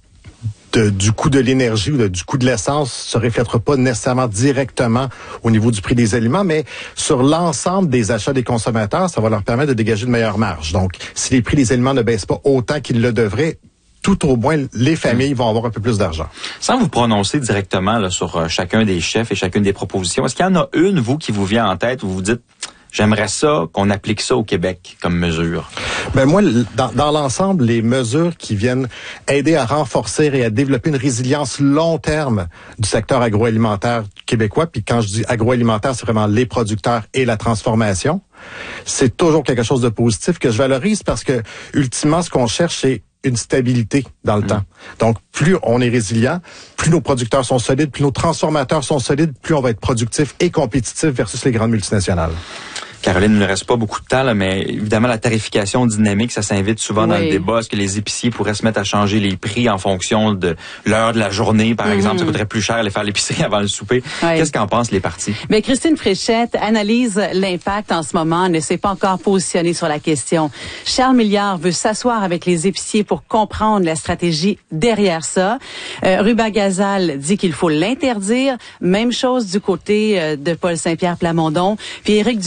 du coût de l'énergie ou du coût de l'essence se reflètera pas nécessairement directement au niveau du prix des aliments, mais sur l'ensemble des achats des consommateurs, ça va leur permettre de dégager de meilleures marges. Donc, si les prix des aliments ne baissent pas autant qu'ils le devraient, tout au moins, les familles vont avoir un peu plus d'argent. Sans vous prononcer directement là, sur chacun des chefs et chacune des propositions, est-ce qu'il y en a une, vous, qui vous vient en tête où vous dites « J'aimerais ça qu'on applique ça au Québec comme mesure ». Ben moi, dans l'ensemble, les mesures qui viennent aider à renforcer et à développer une résilience long terme du secteur agroalimentaire québécois, puis quand je dis agroalimentaire, c'est vraiment les producteurs et la transformation, c'est toujours quelque chose de positif que je valorise parce que, ultimement, ce qu'on cherche, c'est une stabilité dans le temps. Donc, plus on est résilient, plus nos producteurs sont solides, plus nos transformateurs sont solides, plus on va être productif et compétitif versus les grandes multinationales. Caroline, il ne reste pas beaucoup de temps, là, mais évidemment, la tarification dynamique, ça s'invite souvent dans le débat. Est-ce que les épiciers pourraient se mettre à changer les prix en fonction de l'heure de la journée, par exemple? Ça coûterait plus cher aller faire l'épicerie avant le souper. Qu'est-ce qu'en pensent les partis? Mais Christine Fréchette analyse l'impact en ce moment, ne s'est pas encore positionnée sur la question. Charles Milliard veut s'asseoir avec les épiciers pour comprendre la stratégie derrière ça. Ruba Gazal dit qu'il faut l'interdire. Même chose du côté de Paul Saint-Pierre Plamondon. Puis Éric Duhem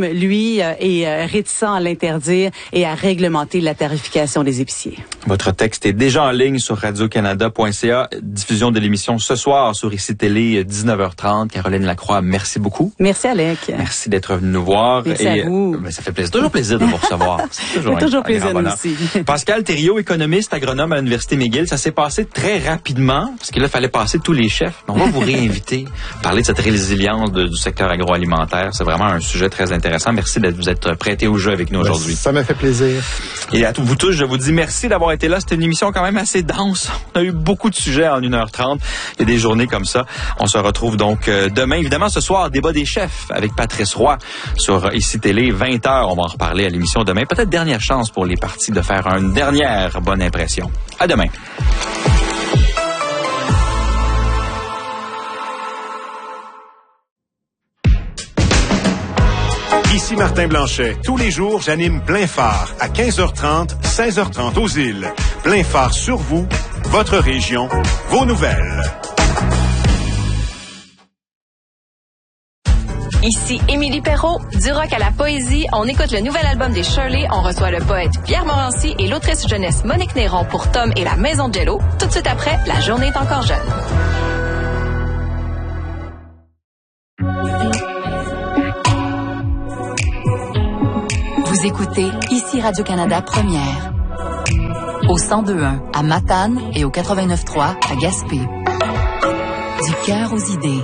lui, est réticent à l'interdire et à réglementer la tarification des épiciers. Votre texte est déjà en ligne sur radiocanada.ca. Diffusion de l'émission ce soir sur ICI Télé, 19h30. Caroline Lacroix, merci beaucoup. Merci, Alec. Merci d'être venu nous voir. Merci à vous. Ça fait plaisir, toujours plaisir de vous recevoir. C'est toujours plaisir, nous aussi. Pascal Thériault, économiste, agronome à l'Université McGill. Ça s'est passé très rapidement, parce qu'il fallait passer tous les chefs. On va vous réinviter, parler de cette résilience du secteur agroalimentaire. C'est vraiment un sujet très intéressant. Merci de vous être prêté au jeu avec nous aujourd'hui. Ça m'a fait plaisir. Et à tous vous tous, je vous dis merci d'avoir été là. C'était une émission quand même assez dense. On a eu beaucoup de sujets en 1h30. Il y a des journées comme ça. On se retrouve donc demain. Évidemment, ce soir, débat des chefs avec Patrice Roy sur ICI Télé, 20h. On va en reparler à l'émission demain. Peut-être dernière chance pour les partis de faire une dernière bonne impression. À demain. Ici Martin Blanchet. Tous les jours, j'anime Plein Phare à 15h30, 16h30 aux îles. Plein Phare sur vous, votre région, vos nouvelles. Ici Émilie Perrault, du rock à la poésie, on écoute le nouvel album des Shirley, on reçoit le poète Pierre Morancy et l'autrice jeunesse Monique Néron pour Tom et la Maison de Jello. Tout de suite après, La journée est encore jeune. Vous écoutez ici Radio-Canada Première. Au 102.1 à Matane et au 89.3 à Gaspé. Du cœur aux idées.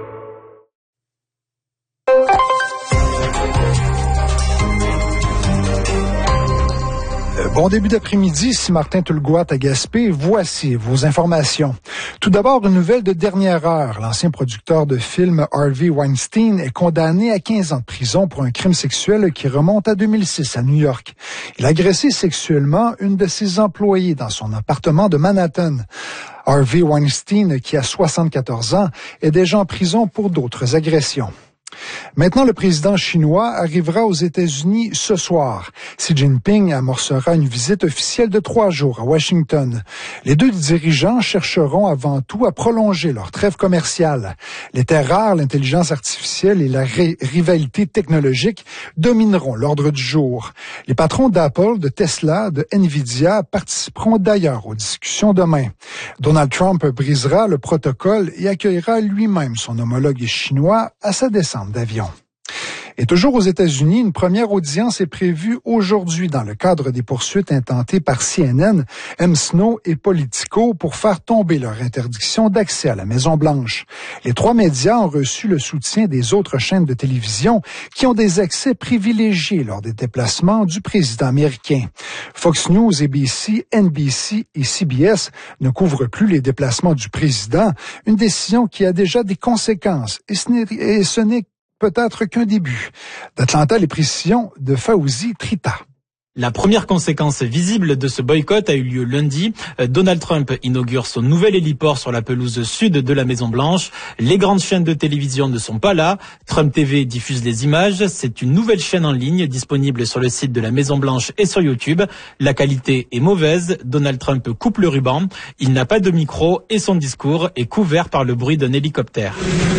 Bon début d'après-midi, ici Martin Tulgoat à Gaspé. Voici vos informations. Tout d'abord, une nouvelle de dernière heure. L'ancien producteur de films Harvey Weinstein est condamné à 15 ans de prison pour un crime sexuel qui remonte à 2006 à New York. Il a agressé sexuellement une de ses employées dans son appartement de Manhattan. Harvey Weinstein, qui a 74 ans, est déjà en prison pour d'autres agressions. Maintenant, le président chinois arrivera aux États-Unis ce soir. Xi Jinping amorcera une visite officielle de 3 jours à Washington. Les deux dirigeants chercheront avant tout à prolonger leur trêve commerciale. Les terres rares, l'intelligence artificielle et la rivalité technologique domineront l'ordre du jour. Les patrons d'Apple, de Tesla, de Nvidia participeront d'ailleurs aux discussions demain. Donald Trump brisera le protocole et accueillera lui-même son homologue chinois à sa descente d'avion. Et toujours aux États-Unis, une première audience est prévue aujourd'hui dans le cadre des poursuites intentées par CNN, M. Snow et Politico pour faire tomber leur interdiction d'accès à la Maison-Blanche. Les 3 médias ont reçu le soutien des autres chaînes de télévision qui ont des accès privilégiés lors des déplacements du président américain. Fox News, ABC, NBC et CBS ne couvrent plus les déplacements du président, une décision qui a déjà des conséquences et ce n'est peut-être qu'un début. D'Atlanta, les précisions de Fawzi Trita. La première conséquence visible de ce boycott a eu lieu lundi. Donald Trump inaugure son nouvel héliport sur la pelouse sud de la Maison-Blanche. Les grandes chaînes de télévision ne sont pas là. Trump TV diffuse les images. C'est une nouvelle chaîne en ligne disponible sur le site de la Maison-Blanche et sur YouTube. La qualité est mauvaise. Donald Trump coupe le ruban. Il n'a pas de micro et son discours est couvert par le bruit d'un hélicoptère.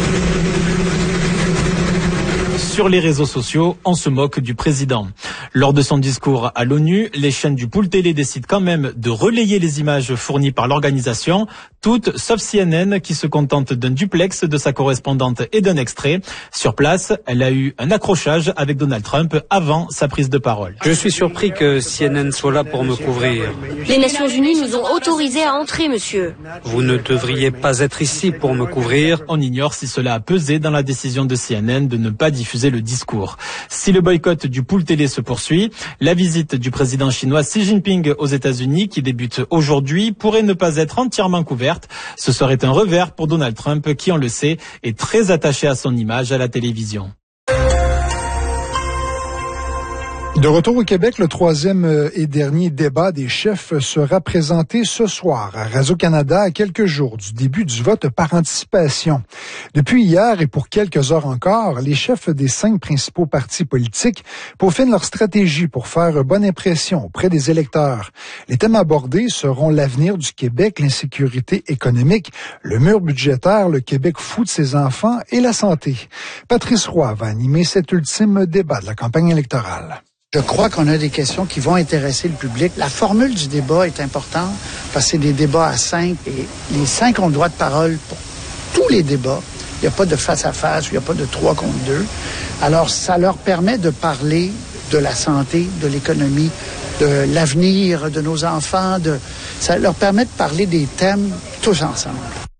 Sur les réseaux sociaux, on se moque du président. Lors de son discours à l'ONU, les chaînes du pool télé décident quand même de relayer les images fournies par l'organisation, toutes sauf CNN qui se contente d'un duplex de sa correspondante et d'un extrait. Sur place, elle a eu un accrochage avec Donald Trump avant sa prise de parole. Je suis surpris que CNN soit là pour me couvrir. Les Nations Unies nous ont autorisés à entrer, monsieur. Vous ne devriez pas être ici pour me couvrir. On ignore si cela a pesé dans la décision de CNN de ne pas diffuser le discours. Si le boycott du pool télé se poursuit, la visite du président chinois Xi Jinping aux États-Unis, qui débute aujourd'hui, pourrait ne pas être entièrement couverte. Ce serait un revers pour Donald Trump, qui, on le sait, est très attaché à son image à la télévision. De retour au Québec, le troisième et dernier débat des chefs sera présenté ce soir à Radio-Canada à quelques jours du début du vote par anticipation. Depuis hier et pour quelques heures encore, les chefs des 5 principaux partis politiques peaufinent leur stratégie pour faire bonne impression auprès des électeurs. Les thèmes abordés seront l'avenir du Québec, l'insécurité économique, le mur budgétaire, le Québec fou de ses enfants et la santé. Patrice Roy va animer cet ultime débat de la campagne électorale. Je crois qu'on a des questions qui vont intéresser le public. La formule du débat est importante parce que c'est des débats à 5 et les 5 ont le droit de parole pour tous les débats. Il n'y a pas de face à face, il n'y a pas de 3 contre 2. Alors, ça leur permet de parler de la santé, de l'économie, de l'avenir de nos enfants. Ça leur permet de parler des thèmes tous ensemble.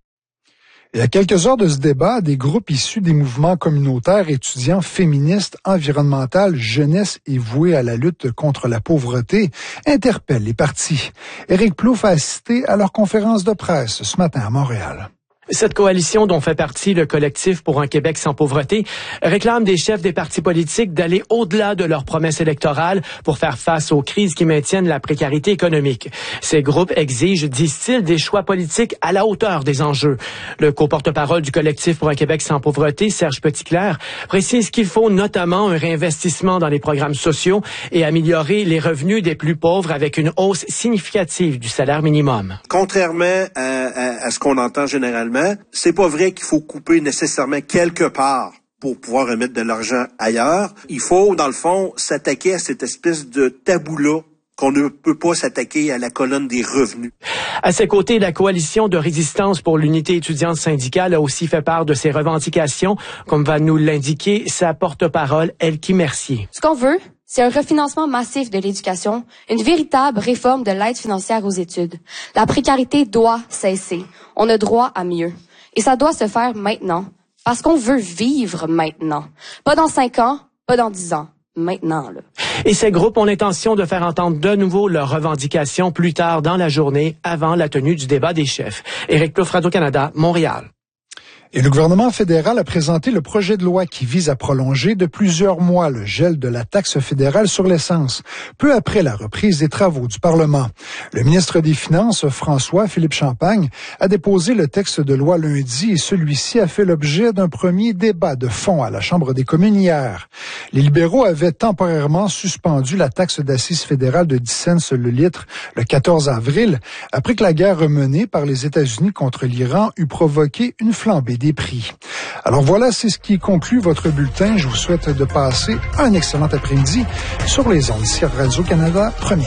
Et à quelques heures de ce débat, des groupes issus des mouvements communautaires, étudiants, féministes, environnementaux, jeunesse et voués à la lutte contre la pauvreté interpellent les partis. Éric Plouffe a assisté à leur conférence de presse ce matin à Montréal. Cette coalition dont fait partie le collectif pour un Québec sans pauvreté réclame des chefs des partis politiques d'aller au-delà de leurs promesses électorales pour faire face aux crises qui maintiennent la précarité économique. Ces groupes exigent, disent-ils, des choix politiques à la hauteur des enjeux. Le co-porte-parole du collectif pour un Québec sans pauvreté, Serge Petitclerc, précise qu'il faut notamment un réinvestissement dans les programmes sociaux et améliorer les revenus des plus pauvres avec une hausse significative du salaire minimum. Contrairement à ce qu'on entend généralement, c'est pas vrai qu'il faut couper nécessairement quelque part pour pouvoir remettre de l'argent ailleurs. Il faut, dans le fond, s'attaquer à cette espèce de tabou-là qu'on ne peut pas s'attaquer à la colonne des revenus. À ses côtés, la coalition de résistance pour l'unité étudiante syndicale a aussi fait part de ses revendications, comme va nous l'indiquer sa porte-parole, Elkie Mercier. Ce qu'on veut, c'est un refinancement massif de l'éducation, une véritable réforme de l'aide financière aux études. La précarité doit cesser. On a droit à mieux. Et ça doit se faire maintenant. Parce qu'on veut vivre maintenant. Pas dans 5 ans, pas dans 10 ans. Maintenant, là. Et ces groupes ont l'intention de faire entendre de nouveau leurs revendications plus tard dans la journée, avant la tenue du débat des chefs. Éric Plouffe, Radio-Canada, Montréal. Et le gouvernement fédéral a présenté le projet de loi qui vise à prolonger de plusieurs mois le gel de la taxe fédérale sur l'essence, peu après la reprise des travaux du Parlement. Le ministre des Finances, François-Philippe Champagne, a déposé le texte de loi lundi et celui-ci a fait l'objet d'un premier débat de fond à la Chambre des communes hier. Les libéraux avaient temporairement suspendu la taxe d'assises fédérale de 10 cents le litre le 14 avril, après que la guerre menée par les États-Unis contre l'Iran eut provoqué une flambée des prix. Alors voilà, c'est ce qui conclut votre bulletin. Je vous souhaite de passer un excellent après-midi sur les ondes ici à Radio-Canada Première.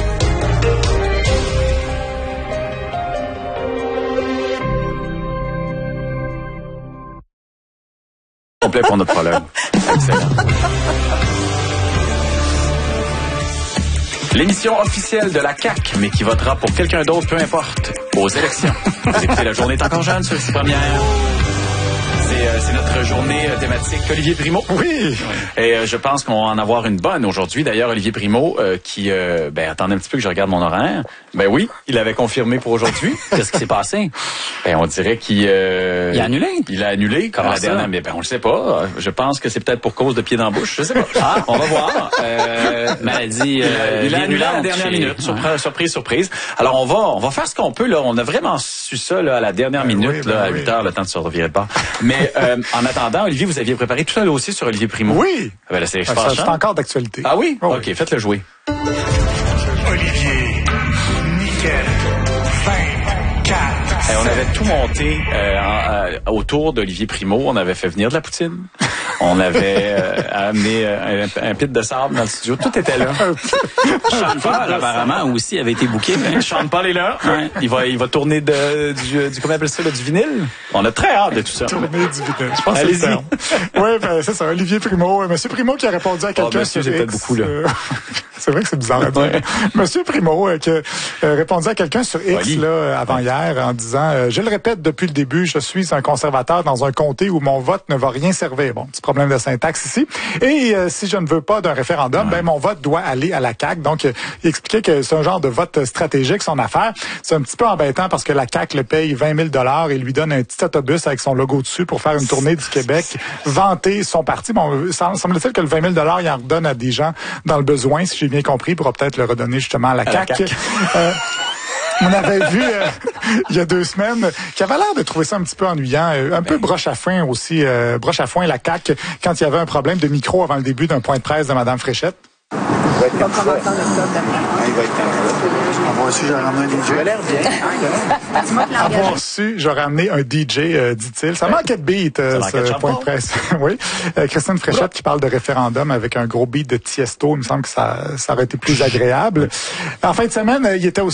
Complet pour notre problème. Excellent. L'émission officielle de la CAQ, mais qui votera pour quelqu'un d'autre, peu importe, aux élections. Vous écoutez La Journée est encore jeune sur ici Première. C'est notre journée thématique Olivier Primo. Oui. Et je pense qu'on va en avoir une bonne aujourd'hui. D'ailleurs, Olivier Primo, qui, attendez un petit peu que je regarde mon horaire. Ben oui, il avait confirmé pour aujourd'hui. Qu'est-ce qui s'est passé? Ben, on dirait qu'il... il a annulé? Il a annulé. Comment la dernière, mais on le sait pas. Je pense que c'est peut-être pour cause de pied dans la bouche. Je sais pas. Ah, on va voir. Maladie. Il a annulé à la dernière minute. Surprise. Alors, on va faire ce qu'on peut, là. On a vraiment su ça, là, à la dernière minute, à 8h, le temps de se revirer de bord. Mais, en attendant, Olivier, vous aviez préparé tout un dossier sur Olivier Primo. Oui. Ben là, c'est encore d'actualité. Ah oui? Oh, OK, faites-le jouer. Olivier, nickel, 24. On avait tout monté autour d'Olivier Primo. On avait fait venir de la poutine. On avait amené un pit de sable dans le studio. Tout était là. Sean Paul, apparemment, aussi avait été booké. Sean Paul est là. Ouais. Il va tourner du comment on appelle ça, du vinyle. On a très hâte de tout ça. Tourner du vinyle. Je pense allez-y. que c'est oui, c'est ça. Olivier Primo. Monsieur Primo qui a répondu à quelqu'un. Monsieur, j'ai peut-être beaucoup, là. C'est vrai que c'est bizarre à dire. Monsieur Primo, qui répondait à quelqu'un sur X là, avant-hier en disant je le répète depuis le début, je suis un conservateur dans un comté où mon vote ne va rien servir. Bon, petit problème de syntaxe ici. Et si je ne veux pas d'un référendum, ben mon vote doit aller à la CAQ. Donc, il expliquait que c'est un genre de vote stratégique, son affaire. C'est un petit peu embêtant parce que la CAQ le paye 20 000 et lui donne un petit autobus avec son logo dessus pour faire une tournée du Québec, vanter son parti. Bon, semble-t-il que le 20 000 il en redonne à des gens dans le besoin, si j'ai bien compris, pour peut-être le redonner justement à la CAQ. On avait vu il y a 2 semaines qu'il avait l'air de trouver ça un petit peu ennuyant, un peu broche à foin aussi, broche à foin la CAQ quand il y avait un problème de micro avant le début d'un point de presse de Mme Fréchette. Avoir su, j'aurais ramené un DJ. Avoir su, j'aurais amené un DJ, dit-il. Ça manquait de beat, ce point de presse. Oui. Christine Fréchette qui parle de référendum avec un gros beat de Tiesto. Il me semble que ça aurait été plus agréable. En fin de semaine, il était aussi